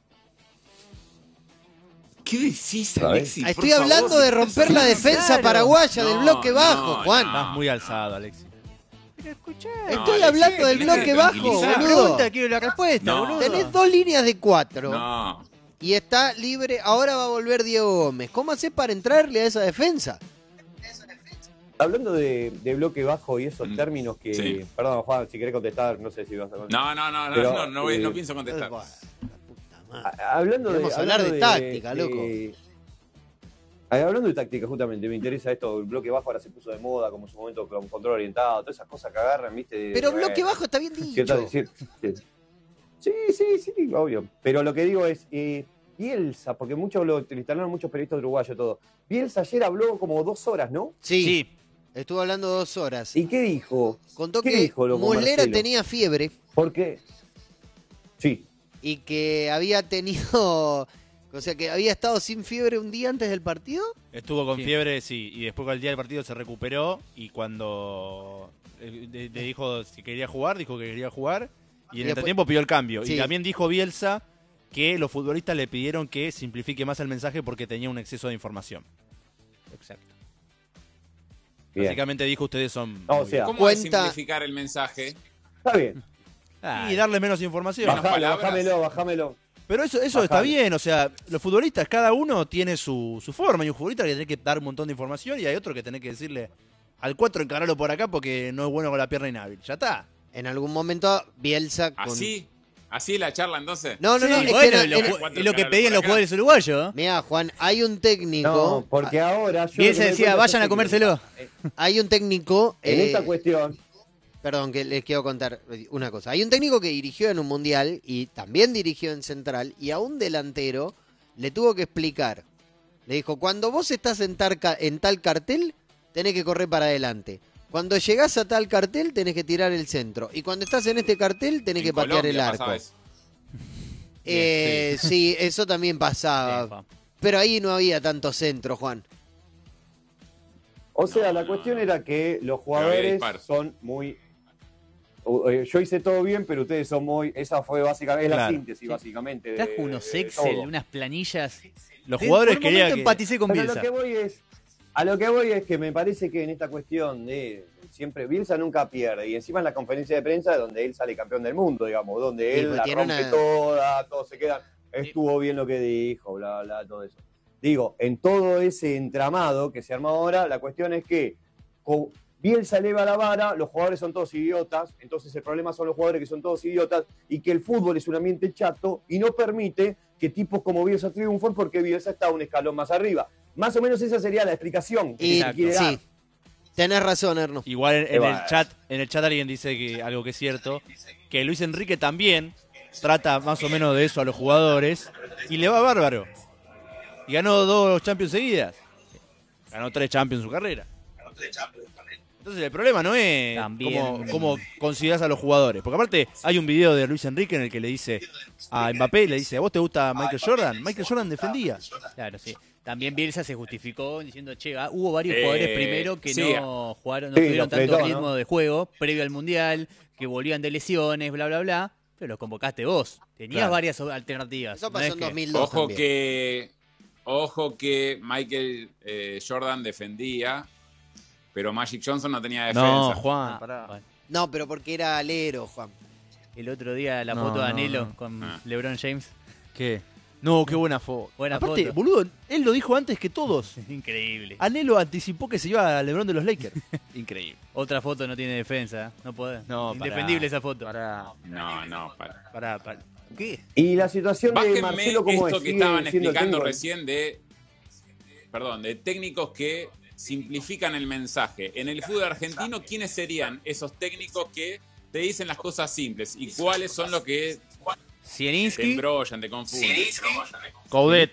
¿Qué decís, ¿Sabés? Alexis? Por Estoy favor, hablando de ¿qué romper estás la haciendo? defensa Claro. paraguaya del No, bloque bajo, no, Juan. no. Estás muy alzado, Alexis. Pero escuchá. No, Estoy Alexis, hablando del tenés que bloque bajo, tranquilizar. La boludo. pregunta, quiero la respuesta, No. boludo. Tenés dos líneas de cuatro No, y está libre. Ahora va a volver Diego Gómez. ¿Cómo hacés para entrarle a esa defensa? Hablando de, de bloque bajo y esos Mm, términos que... sí. Perdón, Juan, si querés contestar, no sé si vas a contestar. no, no, no, no, Pero, no, no, voy- eh, no pienso contestar. Bueno, la puta madre. A- Hablando de, Queremos hablar hablando de táctica, loco. de- Ah, hablando de táctica, justamente, me interesa esto. El bloque bajo ahora se puso de moda, como en su momento con control orientado, todas esas cosas que agarran, ¿viste? De- Pero bueno, bloque bajo está bien ciertas- dicho. decir- sí, sí, sí, obvio. Pero lo que digo es, eh, Bielsa, porque muchos lo lo instalaron muchos periodistas uruguayos, todo. Bielsa ayer habló como dos horas, ¿no? Sí, Sí. estuvo hablando dos horas. ¿Y qué dijo? Contó ¿Qué que dijo, loco, Muslera Marcelo? tenía fiebre Porque, sí, y que había tenido, o sea, que había estado sin fiebre un día antes del partido. Estuvo con Sí. fiebre, sí, y después al día del partido se recuperó y cuando eh, le, le dijo si quería jugar, dijo que quería jugar y Y en después- el tiempo pidió el cambio. Sí. Y también dijo Bielsa que los futbolistas le pidieron que simplifique más el mensaje porque tenía un exceso de información. Exacto. bien. Básicamente dijo ustedes son... No, o muy sea, ¿Cómo es Cuenta- simplificar el mensaje? Está bien. bien. Ah, y darle menos información. Baja- Bajalo, palabras. bájamelo, bájamelo. Pero eso, eso está Bajalo. bien, o sea, los futbolistas, cada uno tiene su, su forma. Hay un futbolista que tiene que dar un montón de información y hay otro que tiene que decirle al cuatro encararlo por acá porque no es bueno con la pierna inhábil. Ya está. En algún momento Bielsa con... ¿Así? ¿Así la charla entonces? No, no, sí, no, es bueno, que lo era- ju- era- es lo que pedían los jugadores uruguayos. Mirá, Juan, hay un técnico, No, porque ahora... yo Bien lo que se me doy decía, cuenta vayan es a que- comérselo. hay un técnico, En eh, esta cuestión, perdón, que les quiero contar una cosa. Hay un técnico que dirigió en un mundial y también dirigió en Central y a un delantero le tuvo que explicar Le dijo, cuando vos estás en, tarca, en tal cartel, tenés que correr para adelante. Cuando llegás a tal cartel, tenés que tirar el centro. Y cuando estás en este cartel, tenés En que patear Colombia el arco. pasaba eso. Eh, sí, eso también pasaba. Sí, Juan. Pero ahí no había tanto centro, Juan. O sea, No, la no, cuestión no. era que los había jugadores disparos. son muy... o- eh, Yo hice todo bien, pero ustedes son muy... Esa fue básicamente, es la Claro. síntesis, básicamente. de- Trajo unos de Excel, todo. unas planillas. Los De- jugadores por un querían momento que... empaticé con Pero Bielsa. lo que voy es... A lo que voy es que me parece que en esta cuestión de... Siempre, Bielsa nunca pierde. Y encima en la conferencia de prensa donde él sale campeón del mundo, digamos. Donde Sí, él pues la tiene rompe una- toda, todos se quedan... Estuvo bien lo que dijo, bla, bla, todo eso. Digo, en todo ese entramado que se arma ahora, la cuestión es que con Bielsa eleva la vara, los jugadores son todos idiotas, entonces el problema son los jugadores que son todos idiotas y que el fútbol es un ambiente chato y no permite que tipos como Bielsa triunfen porque Bielsa está un escalón más arriba. Más o menos esa sería la explicación que Y, se quiere dar. sí, tenés razón, Erno. Igual en, en Qué va. el chat, en el chat alguien dice que algo que es cierto, que Luis Enrique también trata más o menos de eso a los jugadores y le va bárbaro. Y ganó dos Champions seguidas. Ganó tres Champions en su carrera. Entonces el problema no es También. cómo, cómo considerás a los jugadores. Porque aparte hay un video de Luis Enrique en el que le dice a Mbappé, le dice, ¿a vos te gusta Michael Jordan? Michael Jordan defendía. Claro, sí. También Bielsa se justificó diciendo, che, ah, hubo varios Eh, jugadores primero que sí. no jugaron, no Sí, tuvieron lo tanto fletó, ritmo ¿no? de juego previo al Mundial, que volvían de lesiones, bla, bla, bla, pero los convocaste vos. Tenías Claro. varias alternativas. Eso No pasó es en que- dos mil dos Ojo también. que, ojo que Michael eh, Jordan defendía, pero Magic Johnson no tenía defensa. No, Juan, Ah, pará. bueno. No, pero porque era alero, Juan. El otro día la No, foto de no, Anelo no. con Ah. LeBron James. ¿Qué? No, qué buena foto. Buena Aparte, foto. boludo, él lo dijo antes que todos. Increíble. Anhelo anticipó que se iba a LeBron de los Lakers. Increíble. Otra foto no tiene defensa, ¿eh? No podés. No, pará. Indefendible esa foto. Pará, No, no, para. pará, pará. ¿Qué? Y la situación de Bájenme Marcelo, ¿cómo esto es? que ¿Sigue estaban siendo el explicando técnico? recién de, perdón, de técnicos que simplifican el mensaje. En el fútbol argentino, ¿quiénes serían esos técnicos que te dicen las cosas simples? ¿Y cuáles son los que te Zielinski. embrollan, te confunden? Coudet.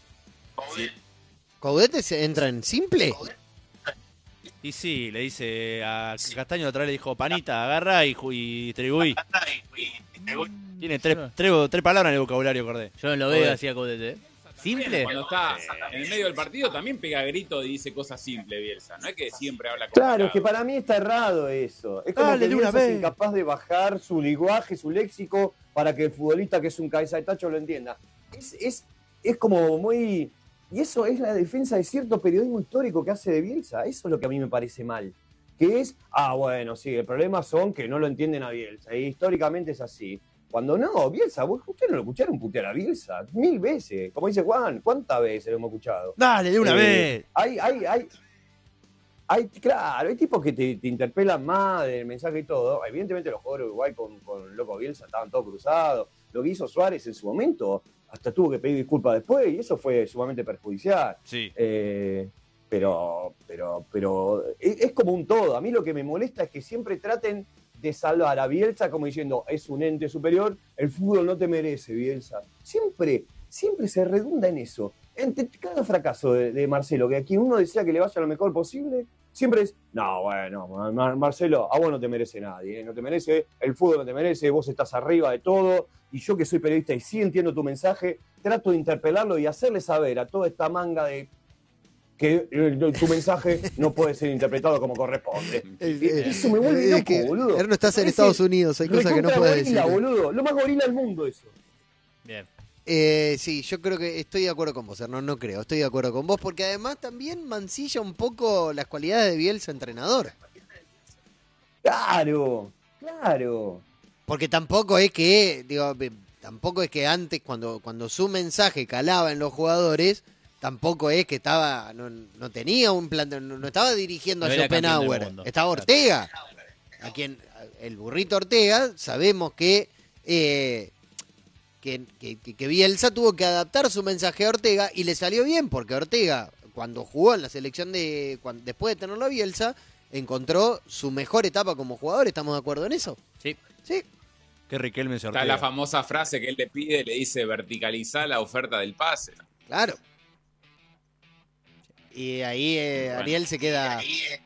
¿Caudete se entra en simple? Y sí, le dice a Castaño otra vez le dijo, panita, agarra y, ju- y distribuí. Tiene tres, tres, tres palabras en el vocabulario, acordé. Yo no lo veo Joder. así a Caudete, ¿eh? ¿Simple? Cuando está en el medio del partido también pega grito y dice cosas simples, Bielsa. No es que siempre habla Claro, es que complicado. para mí está errado eso. Es como Dale, que de una Bielsa es vez. incapaz de bajar su lenguaje, su léxico, para que el futbolista que es un cabeza de tacho lo entienda. Es, es, es como muy... Y eso es la defensa de cierto periodismo histórico que hace de Bielsa. Eso es lo que a mí me parece mal. Que es, ah, bueno, sí, el problema son que no lo entienden a Bielsa. Y históricamente es así. Cuando no, Bielsa, vos- ustedes no lo escucharon putear a Bielsa mil veces. Como dice Juan, ¿cuántas veces lo hemos escuchado? Dale, de una Eh, vez. Hay, hay, hay, hay, claro, hay tipos que te, te interpelan más del mensaje y todo. Evidentemente los jugadores de Uruguay con, con Loco Bielsa estaban todos cruzados. Lo que hizo Suárez en su momento, hasta tuvo que pedir disculpas después y eso fue sumamente perjudicial. Sí. Eh, pero, pero, pero es, es como un todo. A mí lo que me molesta es que siempre traten de salvar a Bielsa como diciendo, es un ente superior, el fútbol no te merece, Bielsa. Siempre, siempre se redunda en eso. En cada fracaso de, de Marcelo, que a quien uno desea que le vaya lo mejor posible, siempre es, no, bueno, Mar- Marcelo, a vos no te merece nadie, ¿eh? No te merece, el fútbol no te merece, vos estás arriba de todo, y yo que soy periodista y sí entiendo tu mensaje, trato de interpelarlo y hacerle saber a toda esta manga de que eh, tu mensaje no puede ser interpretado como corresponde. Eh, Y- eh, Eso me vuelve es loco, que, boludo. Erno, estás en Parece Estados Unidos, hay cosas que no recontra puedes decir. gorila, boludo. Lo más gorila del mundo eso. Bien. Eh, sí, yo creo que estoy de acuerdo con vos, Erno, no creo, estoy de acuerdo con vos, porque además también mancilla un poco las cualidades de Bielsa entrenador. Claro, claro. Porque tampoco es que, digo, eh, tampoco es que antes, cuando, cuando su mensaje calaba en los jugadores, tampoco es que estaba, no, no tenía un plan, no, no estaba dirigiendo No a era campeón del Schopenhauer, mundo. estaba Ortega. A quien, el burrito Ortega, sabemos que, eh, que, que, que Bielsa tuvo que adaptar su mensaje a Ortega y le salió bien, porque Ortega, cuando jugó en la selección de, cuando, después de tenerlo a Bielsa, encontró su mejor etapa como jugador, ¿estamos de acuerdo en eso? Sí. Sí. Qué Riquelme se Está la famosa frase que él le pide, le dice verticalizar la oferta del pase. Claro. Y ahí eh, Bueno. Ariel se queda.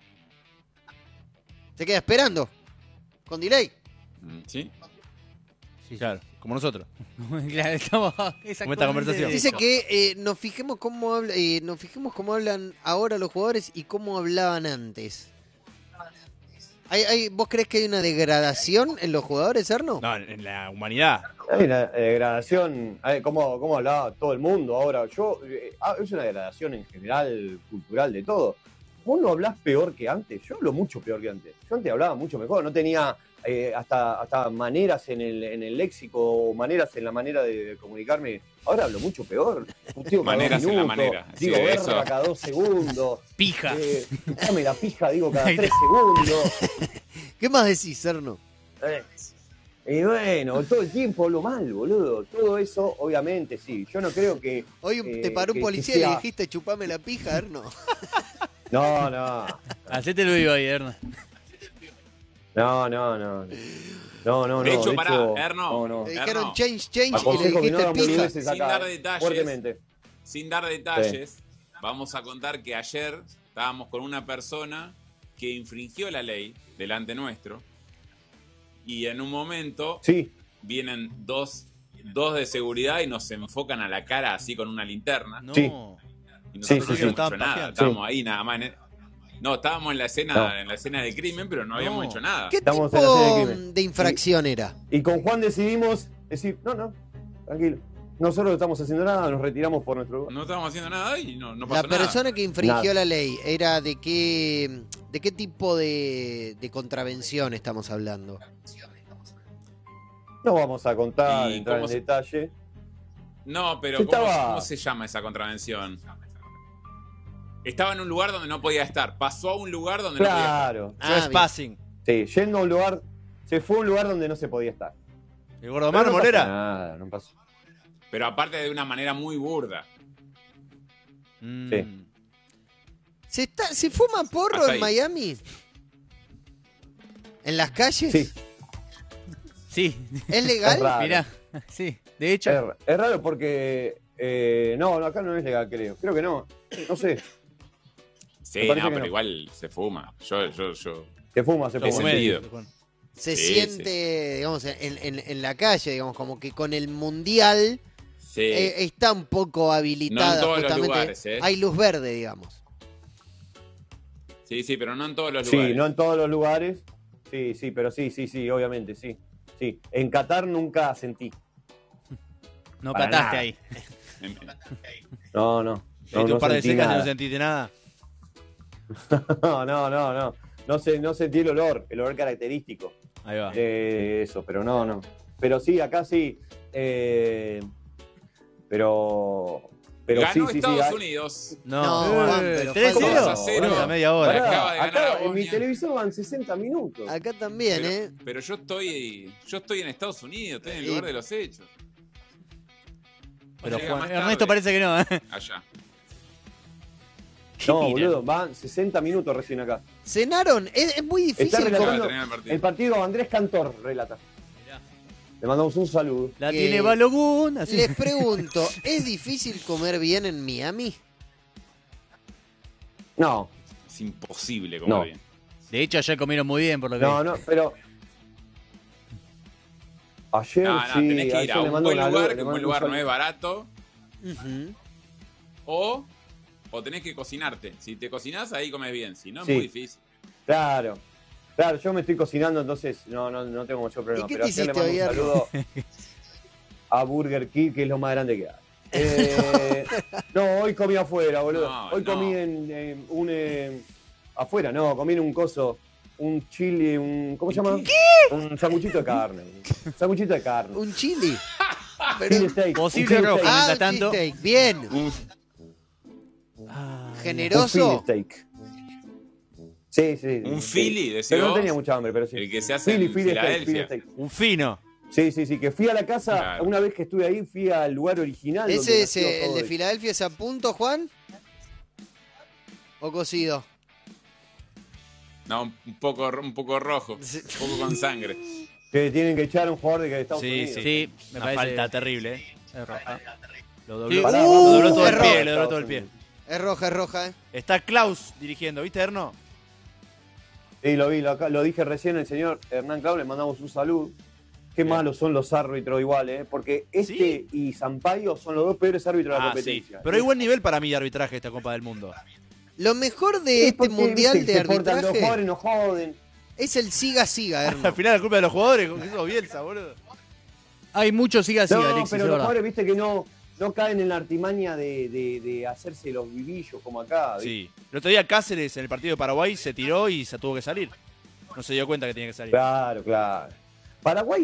Se queda esperando. Con delay. Mm, ¿Sí? Sí, claro, como nosotros. Claro, estamos Como esta exactamente conversación. de Dice eso. que eh, nos fijemos cómo habla, eh, nos fijemos cómo hablan ahora los jugadores y cómo hablaban antes. ¿Hay, hay, ¿Vos crees que hay una degradación en los jugadores, Erno? No, en la humanidad. Hay una degradación, a ver, ¿cómo, cómo hablaba todo el mundo ahora? Yo, eh, ah, es una degradación en general, cultural, de todo. Vos no hablás peor que antes, yo hablo mucho peor que antes. Yo antes hablaba mucho mejor, no tenía eh, hasta, hasta maneras en el, en el léxico, o maneras en la manera de, de comunicarme. Ahora hablo mucho peor. Puteo cada Maneras dos en la minutos, manera. Sí, digo de verga eso. cada dos segundos. Pija. Eh, dame la pija, digo, cada tres segundos. ¿Qué más decís, Erno? Eh, Y bueno, todo el tiempo hablo mal, boludo. Todo eso, obviamente, sí. Yo no creo que... Hoy eh, te paró un que- policía que y le sea- dijiste chupame la pija, Erno. No, no. Hacete lo vivo ahí, Erno. No, no, no. No, no, no. De hecho, de pará, hecho, Erno. no, no. Le Erno. dijeron change, change y le Aconsejo que no dijiste hagan pija. boludeces Sin acá, dar eh, detalles. fuertemente. Sin dar detalles, vamos a contar que ayer estábamos con una persona que infringió la ley delante nuestro y en un momento Sí, vienen dos, dos de seguridad y nos enfocan a la cara así con una linterna. No. Sí. Y nosotros Sí, sí, no sí. habíamos Estaban hecho nada, pajeando. estábamos ahí nada más. en- No, estábamos en la escena, No. en la escena del crimen, pero no habíamos No. hecho nada. ¿Qué Estamos en la serie de tipo crimen. de infracción era? y con Juan decidimos decir, no, no, tranquilo. Nosotros no estamos haciendo nada, nos retiramos por nuestro lugar. No estábamos haciendo nada y no, no La pasó nada. persona que infringió Nada. la ley era de qué de qué tipo de, de contravención estamos hablando. No vamos a contar, ¿Y entrar en cómo se- detalle. No, pero Yo ¿cómo, estaba- cómo se llama esa contravención? Estaba en un lugar donde no podía estar. Pasó a un lugar donde no podía estar. Claro. Ah, Trespassing. Sí, yendo a un lugar, se fue a un lugar donde no se podía estar. El gordo Pero no mármol pasó era. Nada, no pasó. Pero aparte de una manera muy burda. Mm. Sí. ¿Se, está, ¿Se fuma porro Hasta en ahí. Miami? ¿En las calles? Sí, Sí, ¿Es es legal? raro. mirá. Sí, de hecho. Es, es raro porque. eh, no, no, acá no es legal, creo. Creo que no. No sé. Sí, Me parece no, que pero no. igual se fuma. Yo, yo, yo. Se fuma, se Lo fuma. fumé. sentido. Se Sí, siente, digamos, en, en- en la calle, digamos, como que con el mundial Sí. eh, está un poco habilitada No en todos los justamente. lugares, ¿eh? Hay luz verde, digamos. Sí, sí, pero no en todos los Sí, lugares. no en todos los lugares. Sí, sí, pero sí, sí, sí, obviamente, sí. Sí. En Qatar nunca sentí. No Para cataste nada. ahí. En- No, no. No, Diste no un par de sentí secas y no nada. sentiste nada. No, no, no, no. No, sé, no sentí el olor, el olor característico Ahí va. de eso, pero no, no. Pero sí, acá sí. eh, pero. Pero Ganó sí, sí, sí. Estados hay- Unidos. No, No, Juan, pero ¿tres Juan, cero? dos a cero. Bueno, media hora. Pará, Acaba de ganar acá a en mi Bosnia. televisor van sesenta minutos. Acá también, Pero, ¿eh? pero yo estoy. Yo estoy en Estados Unidos, estoy en el Y- lugar de los hechos. Pero Llega Juan- más Ernesto tarde. parece que no, ¿eh? Allá. ¿Qué No, miran? boludo, van sesenta minutos recién acá. Cenaron, es, es muy Está difícil. Acaba de comer- relatando terminar el partido. el partido Andrés Cantor, relata. Mirá. Le mandamos un saludo. La que- tiene Balogun, así. Les pregunto, ¿es difícil comer bien en Miami? No, Es imposible comer No. bien. De hecho, ayer comieron muy bien, por lo que no, vi. no, pero. Ayer No, no, sí, tenés que ir ayer a le un mando buen una lugar, le que un mando buen lugar no saludo. es barato, Ujú. o, o tenés que cocinarte. Si te cocinás, ahí comes bien. Si no, es Sí. muy difícil. Claro, claro, yo me estoy cocinando, entonces no, no, no tengo mucho problema. ¿Y qué Pero te ayer le hiciste mando un hoy, saludo a Burger King, que es lo más grande que hay. Eh, no, hoy comí afuera, boludo. No, hoy no. comí en, en un. eh, afuera, no, comí en un coso. Un chili, un. ¿Cómo se llama? Un sanguchito de carne. Un sanguchito de carne. Un chili. Chili steak. Posible un chili rojo. steak. Ah, mientras un tanto- cheesesteak. Bien. Un Philly Generoso. steak. Sí, sí. Un sí. Philly, decís Pero no vos. tenía mucha hambre, pero sí. El que se hace Philly, en Philly steak, Philly Filadelfia. steak. Un fino. Sí, sí, sí, que fui a la casa, Claro. una vez que estuve ahí, fui al lugar original. donde ¿Ese es nació eh, el todo de esto. Filadelfia, es a punto, Juan? ¿O cocido? No, un poco, un poco rojo, Sí. un poco con sangre. Que tienen que echar a un jugador de Estados Sí, Unidos. sí. Sí, me Una parece. falta terrible, ¿eh? Es roja. Lo Sí. dobló, Pará, lo vamos, dobló todo el error. pie, lo dobló todo el pie. Es roja, es roja, ¿eh? Está Klaus dirigiendo, ¿viste, Erno? Sí, lo vi, lo, acá- lo dije recién, el señor Hernán Clau, le mandamos un saludo. Qué Bien. malos son los árbitros igual, ¿eh? Porque este ¿Sí? y Sampaio son los dos peores árbitros de la Ah, competencia. Pero hay buen nivel para mí de arbitraje de esta Copa del Mundo. Lo mejor de Sí, este porque, mundial viste, de se portan, los arbitraje jugadores no joden. es el siga-siga, Al Erno. final la culpa de los jugadores, con eso Bielsa, boludo. Hay muchos siga siga, No, Alexis, pero es los verdad. jugadores, viste, que no, no caen en la artimaña de, de, de hacerse los vivillos como acá. ¿viste? Sí. El otro día Cáceres en el partido de Paraguay se tiró y se tuvo que salir. No se dio cuenta que tenía que salir. Claro, claro. Paraguay